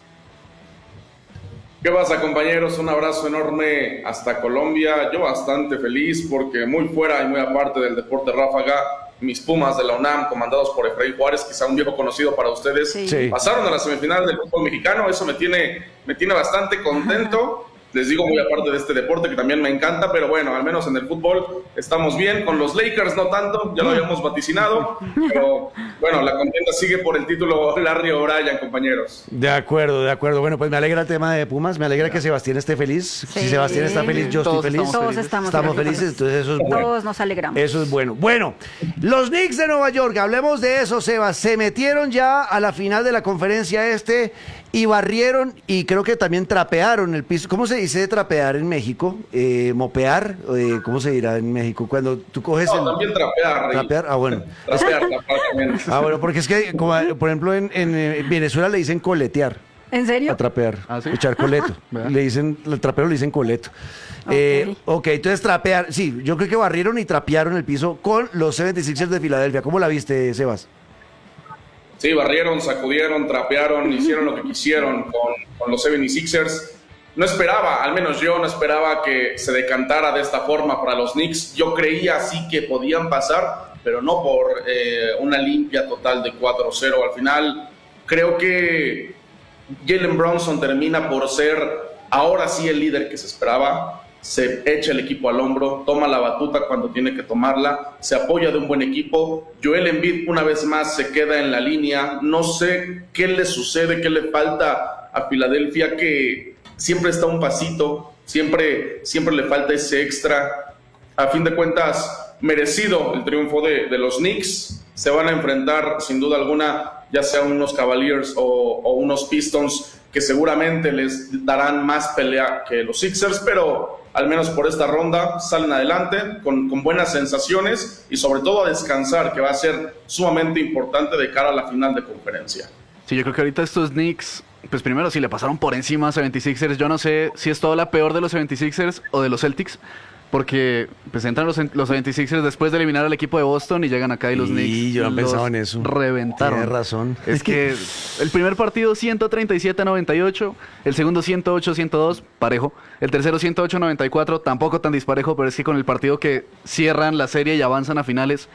¿Qué pasa, compañeros? Un abrazo enorme hasta Colombia. Yo bastante feliz porque muy fuera y muy aparte del deporte ráfaga, mis Pumas de la UNAM, comandados por Efraín Juárez, quizá un viejo conocido para ustedes, Sí. pasaron a la semifinal del fútbol mexicano. Eso me tiene bastante contento. Les digo, muy aparte de este deporte que también me encanta, pero bueno, al menos en el fútbol estamos bien. Con los Lakers no tanto, ya lo habíamos vaticinado, pero bueno, la contienda sigue por el título Larry O'Brien, compañeros. De acuerdo, de acuerdo. Bueno, pues me alegra el tema de Pumas, me alegra que Sebastián esté feliz. Si Sí. Sebastián está feliz, yo estoy Todos feliz. Estamos felices, entonces eso es bueno. Todos nos alegramos. Eso es bueno. Bueno, los Knicks de Nueva York, hablemos de eso, Sebas. Se metieron ya a la final de la conferencia y barrieron, y creo que también trapearon el piso. ¿Cómo se dice trapear en México? Mopear, ¿cómo se dirá en México? Cuando tú coges No, también trapear. Trapear, bueno. Trapear también. Bueno, porque es que, como, por ejemplo, en Venezuela le dicen coletear. ¿En serio? A trapear, ¿Ah, sí? echar coleto. Vea. Le dicen, el trapero le dicen coleto. Ok. Ok, entonces trapear, sí, yo creo que barrieron y trapearon el piso con los 76ers de Filadelfia. ¿Cómo la viste, Sebas? Sí, barrieron, sacudieron, trapearon, hicieron lo que quisieron con los 76ers. No esperaba, al menos yo no esperaba que se decantara de esta forma para los Knicks. Yo creía sí que podían pasar, pero no por una limpia total de 4-0. Al final, creo que Jalen Brunson termina por ser ahora sí el líder que se esperaba. Se echa el equipo al hombro, toma la batuta cuando tiene que tomarla, se apoya de un buen equipo. Joel Embiid una vez más se queda en la línea. No sé qué le sucede, qué le falta a Filadelfia, que siempre está un pasito, siempre le falta ese extra. A fin de cuentas, merecido el triunfo de los Knicks. Se van a enfrentar sin duda alguna, ya sea unos Cavaliers o unos Pistons, que seguramente les darán más pelea que los Sixers, pero al menos por esta ronda salen adelante con buenas sensaciones y sobre todo a descansar, que va a ser sumamente importante de cara a la final de conferencia. Sí, yo creo que ahorita estos Knicks, pues primero sí le pasaron por encima a 76ers. Yo no sé si es toda la peor de los 76ers o de los Celtics, porque pues entran los 76ers después de eliminar al equipo de Boston y llegan acá y los Sí, Knicks yo no los pensaba en eso. reventaron. Tienes razón. Es que el primer partido 137-98, el segundo 108-102, parejo. El tercero 108-94, tampoco tan disparejo, pero es que con el partido que cierran la serie y avanzan a finales,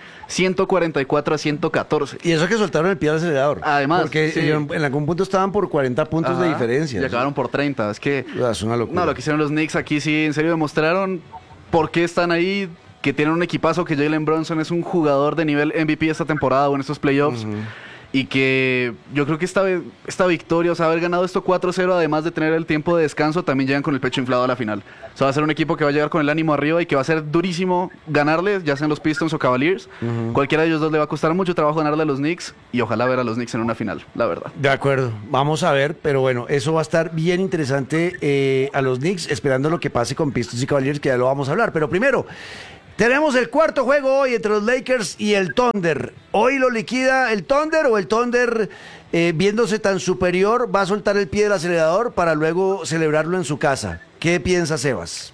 144-114. Y eso que soltaron el pie al acelerador. Además, porque sí. en algún punto estaban por 40 puntos de Ajá, diferencia. Y acabaron por 30. Es que Es una locura. no, lo que hicieron los Knicks aquí sí, en serio demostraron por qué están ahí, que tienen un equipazo, que Jalen Brunson es un jugador de nivel MVP esta temporada o en estos playoffs. Y que yo creo que esta victoria, o sea, haber ganado esto 4-0, además de tener el tiempo de descanso, también llegan con el pecho inflado a la final. O sea, va a ser un equipo que va a llegar con el ánimo arriba y que va a ser durísimo ganarles, ya sean los Pistons o Cavaliers. Cualquiera de ellos dos le va a costar mucho trabajo ganarle a los Knicks y ojalá ver a los Knicks en una final, la verdad. De acuerdo, vamos a ver, pero bueno, eso va a estar bien interesante a los Knicks, esperando lo que pase con Pistons y Cavaliers, que ya lo vamos a hablar. Pero primero, tenemos el cuarto juego hoy entre los Lakers y el Thunder. ¿Hoy lo liquida el Thunder o el Thunder, viéndose tan superior, va a soltar el pie del acelerador para luego celebrarlo en su casa? ¿Qué piensa Sebas?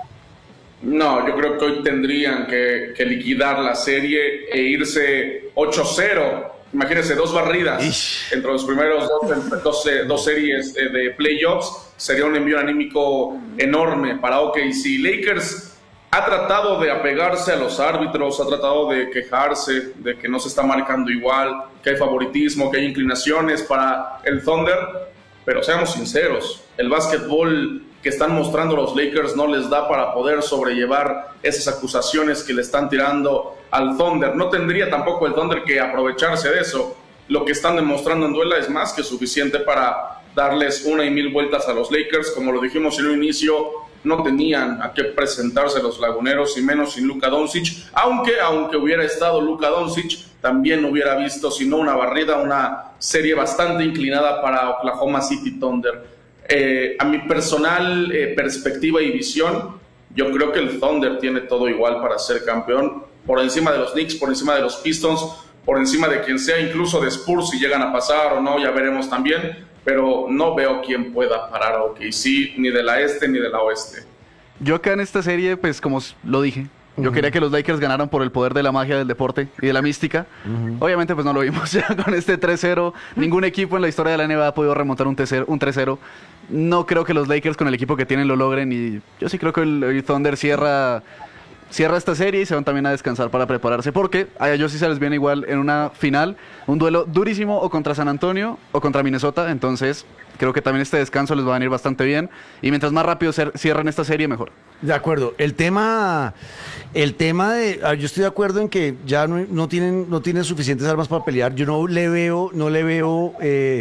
No, yo creo que hoy tendrían que liquidar la serie e irse 8-0. Imagínense, 2 barridas entre los primeros dos series de playoffs. Sería un envío anímico enorme para OKC. Lakers ha tratado de apegarse a los árbitros, ha tratado de quejarse de que no se está marcando igual, que hay favoritismo, que hay inclinaciones para el Thunder, pero seamos sinceros, el básquetbol que están mostrando los Lakers no les da para poder sobrellevar esas acusaciones que le están tirando al Thunder. No tendría tampoco el Thunder que aprovecharse de eso. Lo que están demostrando en duela es más que suficiente para darles 1 y 1000 vueltas a los Lakers. Como lo dijimos en un inicio, no tenían a qué presentarse los laguneros, y menos sin Luka Doncic, aunque hubiera estado Luka Doncic, también hubiera visto, si no una barrida, una serie bastante inclinada para Oklahoma City Thunder. A mi personal perspectiva y visión, yo creo que el Thunder tiene todo igual para ser campeón, por encima de los Knicks, por encima de los Pistons, por encima de quien sea, incluso de Spurs, si llegan a pasar o no, ya veremos también. Pero no veo quién pueda parar a OKC, ni de la este ni de la oeste. Yo acá en esta serie, pues como lo dije, yo quería que los Lakers ganaran por el poder de la magia del deporte y de la mística. Obviamente pues no lo vimos ya con este 3-0. Ningún equipo en la historia de la NBA ha podido remontar un 3-0. No creo que los Lakers con el equipo que tienen lo logren, y yo sí creo que el Thunder cierra esta serie y se van también a descansar para prepararse, porque a ellos sí se les viene igual en una final, un duelo durísimo o contra San Antonio o contra Minnesota. Entonces creo que también este descanso les va a venir bastante bien, y mientras más rápido cierran esta serie, mejor. De acuerdo. El tema de, yo estoy de acuerdo en que ya no tienen suficientes armas para pelear. Yo no le veo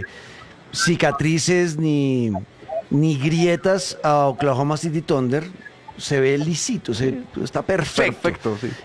cicatrices ni grietas a Oklahoma City Thunder. Se ve lisito, está perfecto. Perfecto, sí.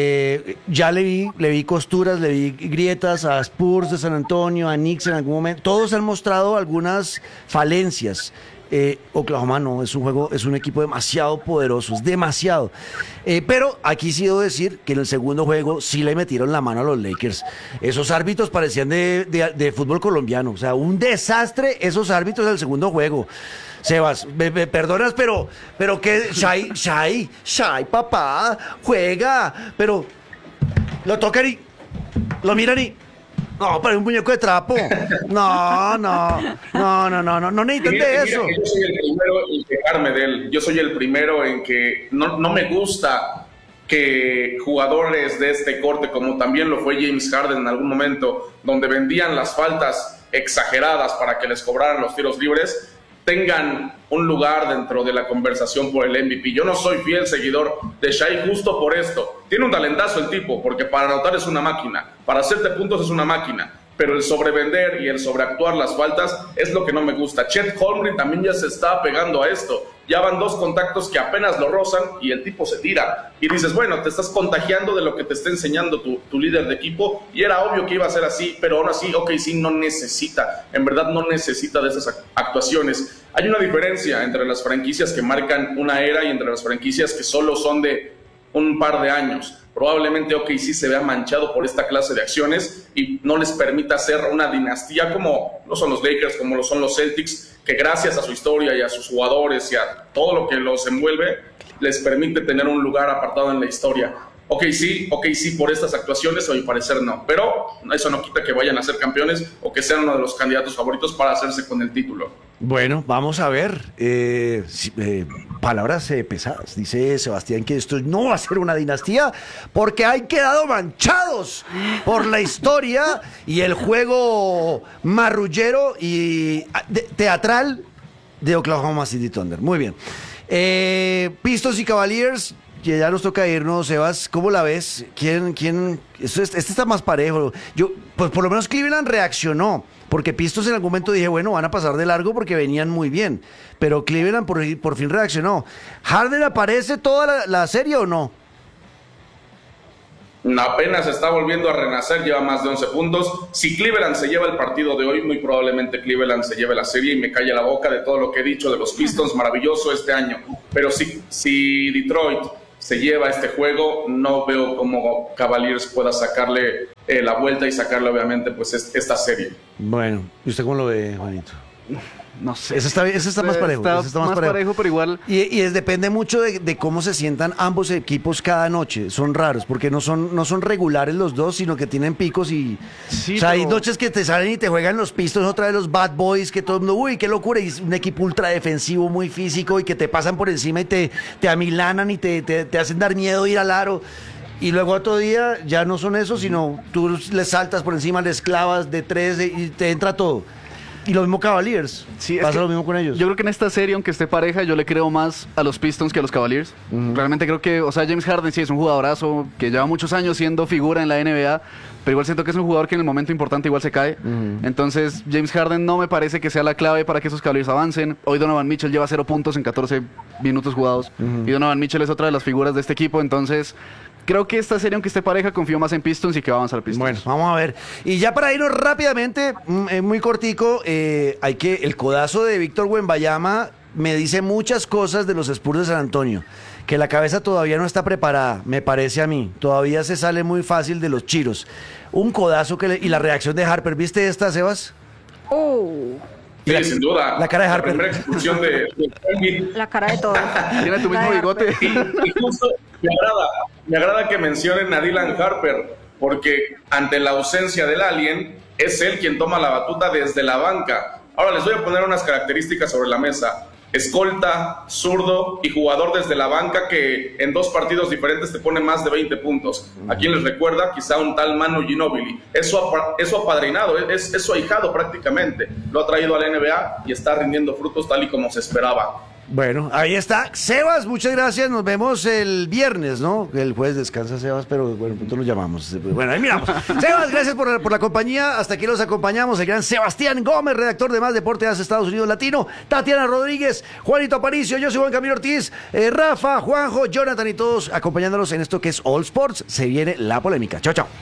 Ya le vi costuras, le vi grietas a Spurs de San Antonio, a Knicks en algún momento. Todos han mostrado algunas falencias. Oklahoma no, es un equipo demasiado poderoso, es demasiado. Pero aquí sí debo decir que en el segundo juego sí le metieron la mano a los Lakers. Esos árbitros parecían de fútbol colombiano, o sea, un desastre esos árbitros del segundo juego. Sebas, me perdonas, pero que Shai, papá, juega, pero lo tocan y lo miran y no, pero es un muñeco de trapo. No necesitan de eso. Yo soy el primero en quejarme de él. Yo soy el primero en que no me gusta que jugadores de este corte, como también lo fue James Harden en algún momento, donde vendían las faltas exageradas para que les cobraran los tiros libres, tengan un lugar dentro de la conversación por el MVP. Yo no soy fiel seguidor de Shai justo por esto. Tiene un talentazo el tipo, porque para anotar es una máquina, para hacerte puntos es una máquina, pero el sobrevender y el sobreactuar las faltas es lo que no me gusta. Chet Holmgren también ya se está pegando a esto. Ya van 2 contactos que apenas lo rozan y el tipo se tira. Y dices, bueno, te estás contagiando de lo que te está enseñando tu líder de equipo, y era obvio que iba a ser así, pero aún así, OKC no necesita, en verdad no necesita de esas actuaciones. Hay una diferencia entre las franquicias que marcan una era y entre las franquicias que solo son de un par de años. Probablemente OKC se vea manchado por esta clase de acciones y no les permita ser una dinastía como lo son los Lakers, como lo son los Celtics, que gracias a su historia y a sus jugadores y a todo lo que los envuelve, les permite tener un lugar apartado en la historia. OKC por estas actuaciones, a mi parecer no, pero eso no quita que vayan a ser campeones o que sean uno de los candidatos favoritos para hacerse con el título. Bueno, vamos a ver. Palabras pesadas. Dice Sebastián que esto no va a ser una dinastía porque han quedado manchados por la historia y el juego marrullero y teatral de Oklahoma City Thunder. Muy bien. Pistons y Cavaliers. ya nos toca irnos, Sebas. ¿Cómo la ves? Este está más parejo. Pues por lo menos Cleveland reaccionó, porque Pistons en algún momento dije, bueno, van a pasar de largo porque venían muy bien. Pero Cleveland por fin reaccionó. ¿Harden aparece toda la serie o no? Apenas está volviendo a renacer, lleva más de 11 puntos. Si Cleveland se lleva el partido de hoy, muy probablemente Cleveland se lleve la serie y me calle la boca de todo lo que he dicho de los Pistons, maravilloso este año. Pero si Detroit se lleva este juego, no veo cómo Cavaliers pueda sacarle la vuelta y sacarle obviamente pues esta serie. Bueno, ¿y usted cómo lo ve, Juanito? No sé. Ese está más parejo. Está más parejo, pero igual. Y depende mucho de cómo se sientan ambos equipos cada noche. Son raros, porque no son regulares los dos, sino que tienen picos y... Sí, o sea, pero... hay noches que te salen y te juegan los Pistons, otra vez los Bad Boys, que todo el mundo, uy, qué locura, y es un equipo ultra defensivo, muy físico, y que te pasan por encima y te amilanan y te hacen dar miedo ir al aro. Y luego otro día ya no son eso, sino tú les saltas por encima, les clavas de tres y te entra todo. Y lo mismo Cavaliers. Sí, pasa lo mismo con ellos. Yo creo que en esta serie, aunque esté pareja, yo le creo más a los Pistons que a los Cavaliers. Realmente creo que, o sea, James Harden sí es un jugadorazo que lleva muchos años siendo figura en la NBA, pero igual siento que es un jugador que en el momento importante igual se cae. Entonces, James Harden no me parece que sea la clave para que esos Cavaliers avancen. Hoy Donovan Mitchell lleva 0 puntos en 14 minutos jugados. Y Donovan Mitchell es otra de las figuras de este equipo, entonces... Creo que esta serie, aunque esté pareja, confío más en Pistons y que va a avanzar Pistons. Bueno, vamos a ver. Y ya para irnos rápidamente, muy cortico, el codazo de Víctor Wembanyama me dice muchas cosas de los Spurs de San Antonio. Que la cabeza todavía no está preparada, me parece a mí. Todavía se sale muy fácil de los chiros. Un codazo y la reacción de Harper. ¿Viste esta, Sebas? Sí, sin duda. La cara de Harper. La primera expulsión de La cara de todos. Tiene tu mismo bigote. Y justo me agrada que mencionen a Dylan Harper, porque ante la ausencia del alien, es él quien toma la batuta desde la banca. Ahora les voy a poner unas características sobre la mesa. Escolta, zurdo y jugador desde la banca que en 2 partidos diferentes te pone más de 20 puntos. ¿A quién les recuerda? Quizá un tal Manu Ginóbili. Es su apadrinado, es su ahijado prácticamente. Lo ha traído a la NBA y está rindiendo frutos tal y como se esperaba. Bueno, ahí está. Sebas, muchas gracias. Nos vemos el viernes, ¿no? El jueves descansa Sebas, pero bueno, pronto lo llamamos. Bueno, ahí miramos. Sebas, gracias por la compañía. Hasta aquí los acompañamos. El gran Sebastián Gómez, redactor de Más Deporte de Estados Unidos Latino. Tatiana Rodríguez, Juanito Aparicio, yo soy Juan Camilo Ortiz, Rafa, Juanjo, Jonathan y todos acompañándolos en esto que es All Sports. Se viene la polémica. Chao, chao.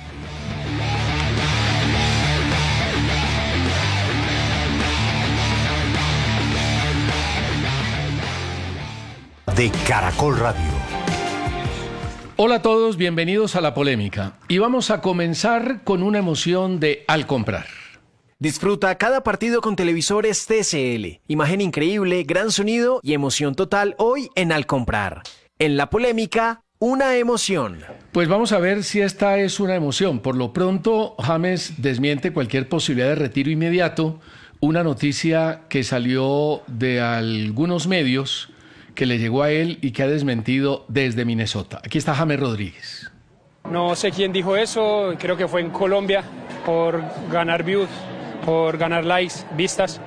De Caracol Radio. Hola a todos, bienvenidos a La Polémica. Y vamos a comenzar con una emoción de Al Comprar. Disfruta cada partido con televisores TCL. Imagen increíble, gran sonido y emoción total hoy en Al Comprar. En La Polémica, una emoción. Pues vamos a ver si esta es una emoción. Por lo pronto, James desmiente cualquier posibilidad de retiro inmediato. Una noticia que salió de algunos medios que le llegó a él y que ha desmentido desde Minnesota. Aquí está James Rodríguez. No sé quién dijo eso, creo que fue en Colombia, por ganar views, por ganar likes, vistas.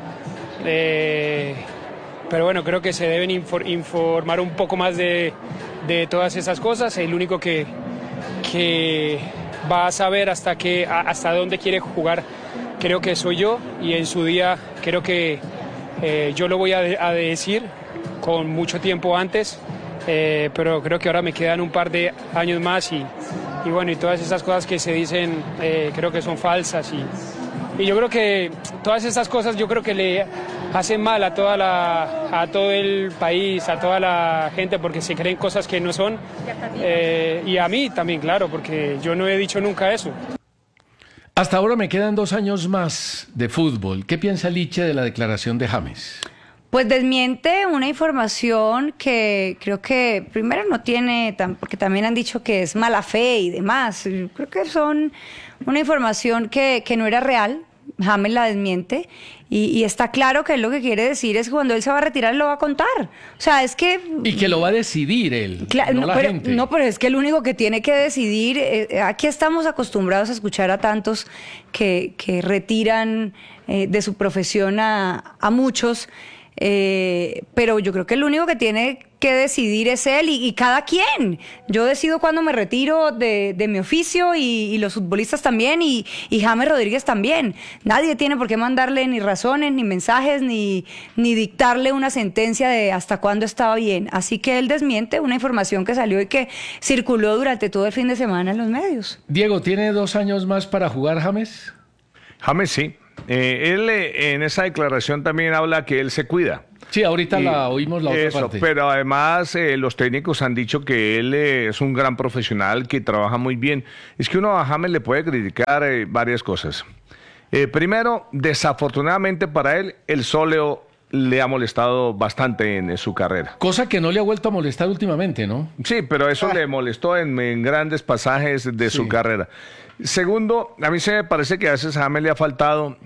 Pero bueno, creo que se deben informar un poco más de todas esas cosas. El único que va a saber hasta dónde quiere jugar, creo que soy yo, y en su día creo que yo lo voy a decir con mucho tiempo antes, pero creo que ahora me quedan un par de años más y bueno, y todas esas cosas que se dicen creo que son falsas y yo creo que todas estas cosas yo creo que le hacen mal a todo el país, a toda la gente, porque se creen cosas que no son, y a mí también, claro, porque yo no he dicho nunca eso. Hasta ahora me quedan 2 años más de fútbol. ¿Qué piensa Liche de la declaración de James? Pues desmiente una información que creo que primero no tiene, porque también han dicho que es mala fe y demás. Creo que son una información que no era real. James la desmiente y está claro que él lo que quiere decir es que cuando él se va a retirar él lo va a contar. O sea, es que... Y que lo va a decidir él, no la gente. No, pero es que el único que tiene que decidir... aquí estamos acostumbrados a escuchar a tantos que retiran de su profesión a muchos. Pero yo creo que el único que tiene que decidir es él y cada quien. Yo decido cuándo me retiro de mi oficio y los futbolistas también y James Rodríguez también. Nadie tiene por qué mandarle ni razones, ni mensajes, ni dictarle una sentencia de hasta cuándo estaba bien. Así que él desmiente una información que salió y que circuló durante todo el fin de semana en los medios. Diego, ¿tiene 2 años más para jugar James? James sí. Él en esa declaración también habla que él se cuida. Sí, ahorita la oímos la otra parte. Pero además los técnicos han dicho que él es un gran profesional, que trabaja muy bien. Es que uno a James le puede criticar varias cosas. Primero, desafortunadamente para él, el sóleo le ha molestado bastante en su carrera. Cosa que no le ha vuelto a molestar últimamente, ¿no? Sí, pero eso le molestó en grandes pasajes de su carrera. Segundo, a mí se me parece que a veces a James le ha faltado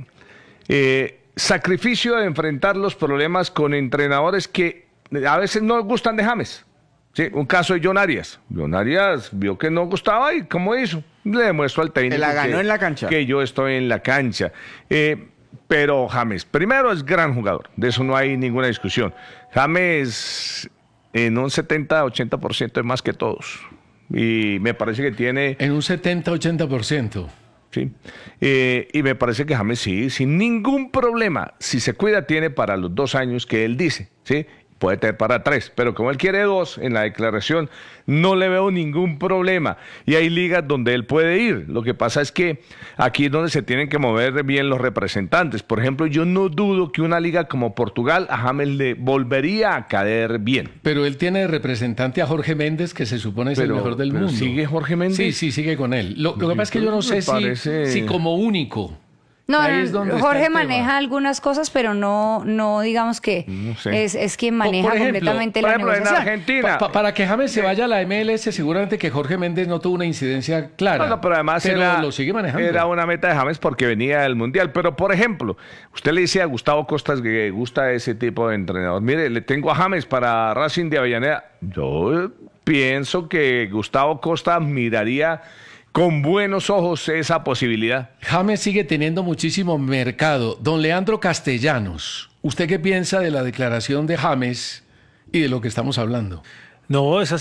sacrificio de enfrentar los problemas con entrenadores que a veces no gustan de James. Sí, un caso de John Arias. John Arias vio que no gustaba y ¿cómo hizo? Le demuestro al técnico la ganó en la cancha. Que yo estoy en la cancha. Pero James, primero es gran jugador, de eso no hay ninguna discusión. James en un 70-80% es más que todos. Y me parece que tiene... En un 70-80%. Sí. Y me parece que James sí, sin ningún problema, si se cuida, tiene para los 2 años que él dice, ¿sí? Puede tener para 3, pero como él quiere 2 en la declaración, no le veo ningún problema. Y hay ligas donde él puede ir. Lo que pasa es que aquí es donde se tienen que mover bien los representantes. Por ejemplo, yo no dudo que una liga como Portugal a James le volvería a caer bien. Pero él tiene de representante a Jorge Méndez, que se supone es el mejor del mundo. ¿Sigue Jorge Méndez? Sí, sigue con él. Lo que pasa es que yo no sé si como único... No, Jorge maneja algunas cosas, pero no digamos que es quien maneja completamente la negociación. En Argentina. Para que James se vaya a la MLS, seguramente que Jorge Méndez no tuvo una incidencia clara. No, pero además lo sigue manejando. Era una meta de James porque venía del Mundial. Pero, por ejemplo, usted le dice a Gustavo Costas que gusta ese tipo de entrenador. Mire, le tengo a James para Racing de Avellaneda. Yo pienso que Gustavo Costa miraría con buenos ojos esa posibilidad. James sigue teniendo muchísimo mercado. Don Leandro Castellanos, ¿usted qué piensa de la declaración de James y de lo que estamos hablando? No, es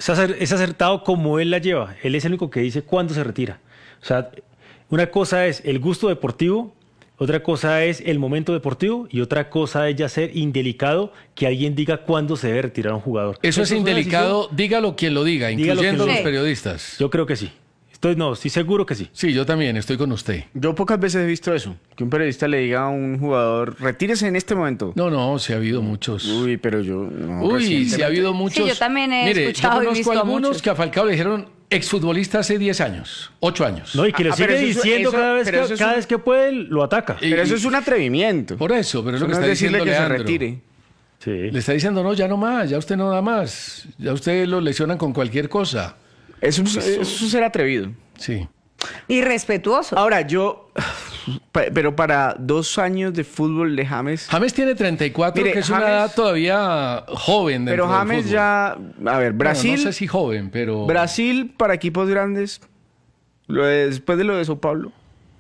acertado como él la lleva. Él es el único que dice cuándo se retira. O sea, una cosa es el gusto deportivo, otra cosa es el momento deportivo y otra cosa es ya ser indelicado que alguien diga cuándo se debe retirar un jugador. Eso es indelicado, dígalo quien lo diga, incluyendo los periodistas. Yo creo que sí. Estoy seguro que sí. Sí, yo también estoy con usted. Yo pocas veces he visto eso, que un periodista le diga a un jugador, retírese en este momento. No, sí ha habido muchos. Uy, pero yo... No, sí ha habido muchos. Sí, yo también he escuchado yo y visto conozco algunos muchos. que a Falcao le dijeron exfutbolista hace 10 años, 8 años. No, y que lo sigue diciendo cada vez que puede, lo ataca. Pero eso es un atrevimiento. Por eso, pero es lo que no está es decirle diciendo que Leandro. se retire. Sí. Le está diciendo, no, ya no más, ya usted no da más. Ya usted lo lesionan con cualquier cosa. Eso es ser atrevido. Sí. Irrespetuoso. Ahora, pero para 2 años de fútbol de James... James tiene 34, que es una edad todavía joven. Pero James del ya... A ver, Brasil... Bueno, no sé si joven, pero... Brasil para equipos grandes, después de lo de Sao Paulo.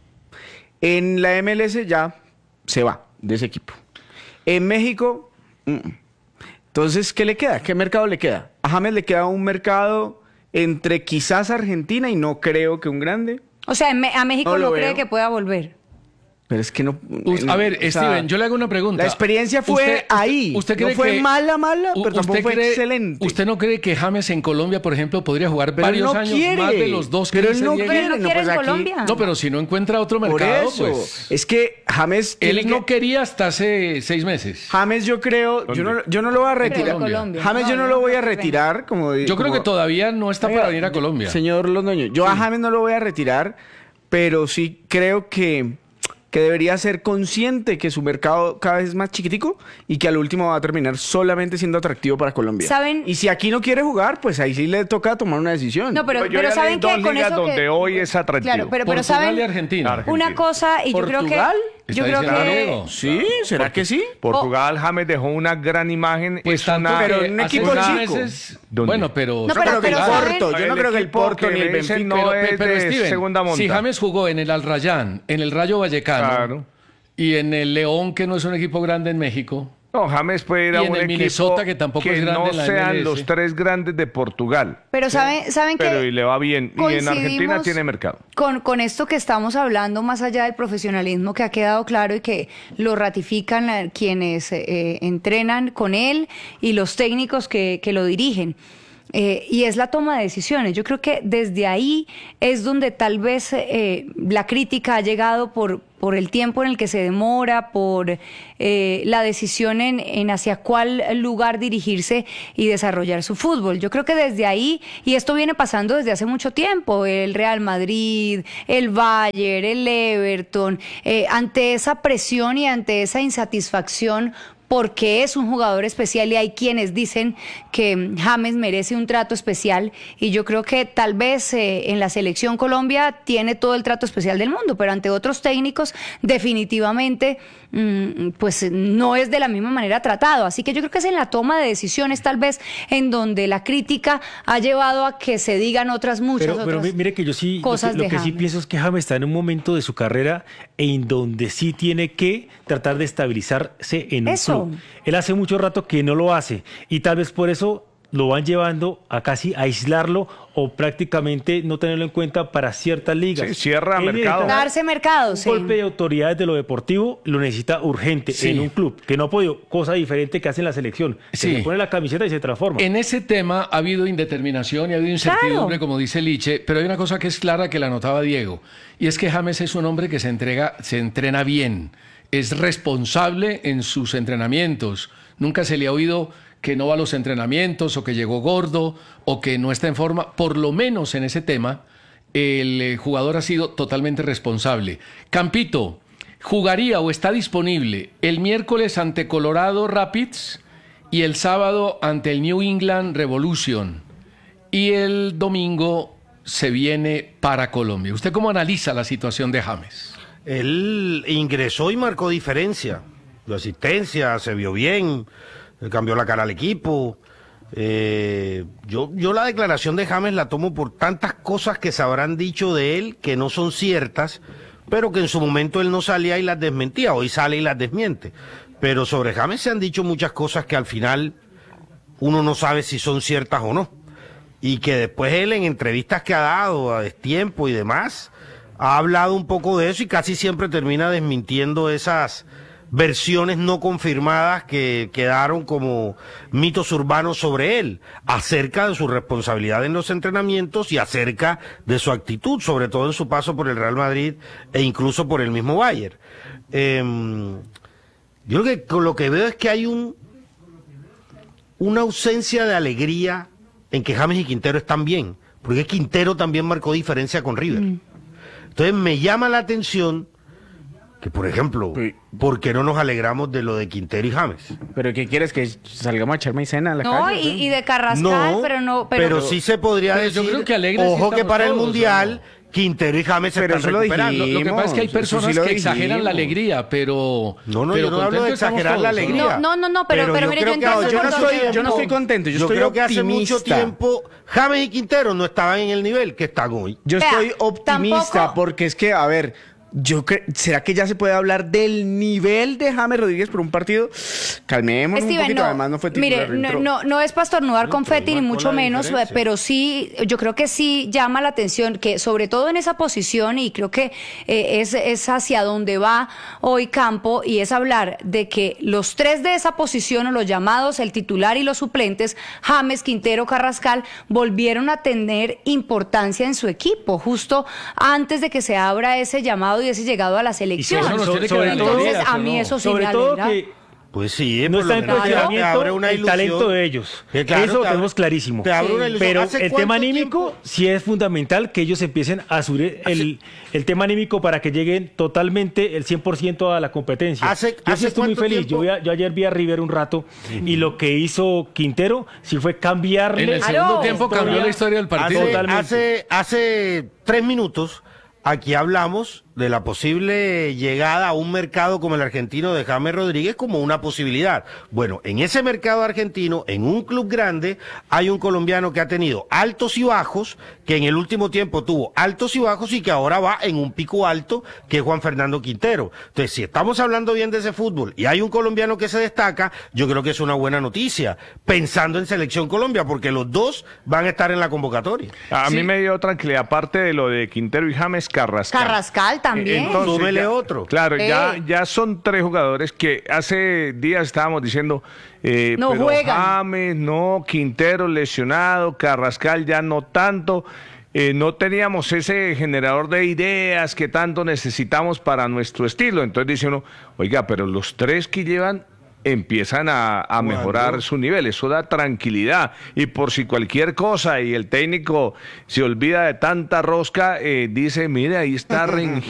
En la MLS ya se va de ese equipo. En México... Entonces, ¿qué le queda? ¿Qué mercado le queda? A James le queda un mercado... entre quizás Argentina y no creo que un grande. O sea, a México no cree que pueda volver. Pero es que no... A ver, Steven, yo le hago una pregunta. La experiencia fue ahí. ¿Usted cree no fue que, mala, pero tampoco fue excelente. ¿Usted no cree que James en Colombia, por ejemplo, podría jugar varios años más de los 2 que pero él no dice quiere, Pero él no quiere pues en aquí- Colombia. No, pero si no encuentra otro mercado, Por eso. pues... Es que James... Él no quería hasta hace 6 meses. James, yo creo... Yo no lo voy a retirar. Colombia. James, yo no lo voy a creo que retirar. Yo creo que todavía no está para venir a Colombia. Señor Londoño, yo a James no lo voy a retirar, pero sí creo que debería ser consciente que su mercado cada vez es más chiquitico y que al último va a terminar solamente siendo atractivo para Colombia. ¿Saben? Y si aquí no quiere jugar, pues ahí sí le toca tomar una decisión. No, pero Yo ya saben leí que 2 con ligas eso donde hoy es atractivo. Claro, pero Portugal saben y Argentina. una cosa y yo creo que Está diciendo Diego. ¿Sí? ¿Será que sí? Portugal, James dejó una gran imagen. Pues es tanto una- que pero en un hace equipo unos chico. meses- ¿Dónde? Bueno, pero... No, pero el ¿saben? Porto, yo no creo que el equipo Porto ni el me dicen Benfica... no es de Steven, segunda monta. si James jugó en el Al Rayyan, en el Rayo Vallecano Claro. y en el León, que no es un equipo grande en México, No, James puede ir Y a en un el equipo Minnesota, que tampoco es grande no en la sean MLS. los 3 grandes de Portugal. Pero saben Pero que y le va bien. Y en Argentina coincidimos tiene mercado. con esto que estamos hablando, más allá del profesionalismo que ha quedado claro y que lo ratifican quienes entrenan con él y los técnicos que lo dirigen. Y es la toma de decisiones. Yo creo que desde ahí es donde tal vez la crítica ha llegado por el tiempo en el que se demora, por la decisión en hacia cuál lugar dirigirse y desarrollar su fútbol. Yo creo que desde ahí, y esto viene pasando desde hace mucho tiempo, el Real Madrid, el Bayern, el Everton, ante esa presión y ante esa insatisfacción porque es un jugador especial y hay quienes dicen que James merece un trato especial y yo creo que tal vez en la selección Colombia tiene todo el trato especial del mundo, pero ante otros técnicos definitivamente pues no es de la misma manera tratado. Así que yo creo que es en la toma de decisiones tal vez en donde la crítica ha llevado a que se digan otras pero mire que yo sí, cosas lo de que sí James. pienso es que James está en un momento de su carrera en donde sí tiene que tratar de estabilizarse en un Eso. club. Él hace mucho rato que no lo hace y tal vez por eso lo van llevando a casi aislarlo o prácticamente no tenerlo en cuenta para ciertas ligas. Sí, cierra Él mercado. necesita Darse mercado, un sí. golpe de autoridad de lo deportivo lo necesita urgente Sí. en un club que no ha podido, cosa diferente que hace en la selección. Sí. Se pone la camiseta y se transforma. En ese tema ha habido indeterminación y ha habido incertidumbre, Claro. como dice Liche, pero hay una cosa que es clara que la notaba Diego, y es que James es un hombre que se entrena bien, es responsable en sus entrenamientos, nunca se le ha oído que no va a los entrenamientos o que llegó gordo o que no está en forma, por lo menos en ese tema el jugador ha sido totalmente responsable. Campito, ¿jugaría o está disponible el miércoles ante Colorado Rapids y el sábado ante el New England Revolution? Y el domingo se viene para Colombia. ¿Usted cómo analiza la situación de James? Él ingresó y marcó diferencia. Dio asistencia, se vio bien, cambió la cara al equipo. Yo la declaración de James la tomo por tantas cosas que se habrán dicho de él que no son ciertas, pero que en su momento él no salía y las desmentía. Hoy sale y las desmiente. Pero sobre James se han dicho muchas cosas que al final uno no sabe si son ciertas o no. Y que después él en entrevistas que ha dado a destiempo y demás ha hablado un poco de eso y casi siempre termina desmintiendo esas versiones no confirmadas que quedaron como mitos urbanos sobre él, acerca de su responsabilidad en los entrenamientos y acerca de su actitud, sobre todo en su paso por el Real Madrid e incluso por el mismo Bayern. Yo creo que con lo que veo es que hay una ausencia de alegría en que James y Quintero están bien, porque Quintero también marcó diferencia con River. Entonces me llama la atención que, por ejemplo, ¿por qué no nos alegramos de lo de Quintero y James? ¿Pero qué quieres? ¿Que salgamos a echar maicena a la No, calle? y de Carrascal, No, pero no... pero sí se podría pero yo decir, creo que alegres sí ojo que estamos para el todos, Mundial, Quintero y James se Pero están eso lo recuperando. dijimos. Lo que pasa es que hay Eso sí personas lo que exageran dijimos. la alegría, pero... No, pero yo no hablo de contentos estamos exagerar la todos, ¿o no? alegría. No, pero yo mire, creo yo que entiendo hace yo no mucho estoy- tiempo- yo no estoy contento, yo estoy creo que hace mucho optimista. tiempo James y Quintero no estaban en el nivel que están hoy. Yo Vea, estoy optimista tampoco- porque es que, a ver, ¿será que ya se puede hablar del nivel de James Rodríguez por un partido? Calmémonos un Steven, poquito, no, además no fue titular. mire, entró. no es para estornudar confeti ni marcó mucho la menos, diferencia. pero sí, yo creo que sí llama la atención que sobre todo en esa posición, y creo que es hacia donde va hoy Campo, y es hablar de que los tres de esa posición, o los llamados, el titular y los suplentes, James, Quintero, Carrascal, volvieron a tener importancia en su equipo, justo antes de que se abra ese llamado y ese llegado a la selección. eso nos tiene que sobre dar todo- Entonces, alegría, a mí ¿no? eso sí sobre me todo alegra. que Pues sí, no por está lo en menos te cuestionamiento abre una el ilusión. talento de ellos. Que claro, Eso te lo abre- tenemos clarísimo. te abre una ilusión. Pero ¿Hace el cuánto tema anímico tiempo? sí es fundamental que ellos empiecen a subir el tema anímico para que lleguen totalmente el 100% a la competencia. Yo sí hace estoy muy cuánto feliz. tiempo? Yo ayer vi a River un rato y lo que hizo Quintero sí fue cambiarle. En el segundo tiempo cambió la historia del partido. Hace 3 minutos aquí hablamos de la posible llegada a un mercado como el argentino de James Rodríguez como una posibilidad. Bueno, en ese mercado argentino, en un club grande, hay un colombiano que ha tenido altos y bajos, que en el último tiempo tuvo altos y bajos y que ahora va en un pico alto, que es Juan Fernando Quintero. Entonces, si estamos hablando bien de ese fútbol y hay un colombiano que se destaca, yo creo que es una buena noticia, pensando en Selección Colombia, porque los dos van a estar en la convocatoria. A mí me dio tranquilidad, aparte de lo de Quintero y James, Carrascal. Carrascal también. Entonces, súmele otro. Claro, ya son 3 jugadores que hace días estábamos diciendo, no pero juegan. James, no, Quintero lesionado, Carrascal ya no tanto. No teníamos ese generador de ideas que tanto necesitamos para nuestro estilo. Entonces dice uno, oiga, pero los 3 que llevan empiezan a mejorar su nivel, eso da tranquilidad, y por si cualquier cosa y el técnico se olvida de tanta rosca, dice, mire, ahí está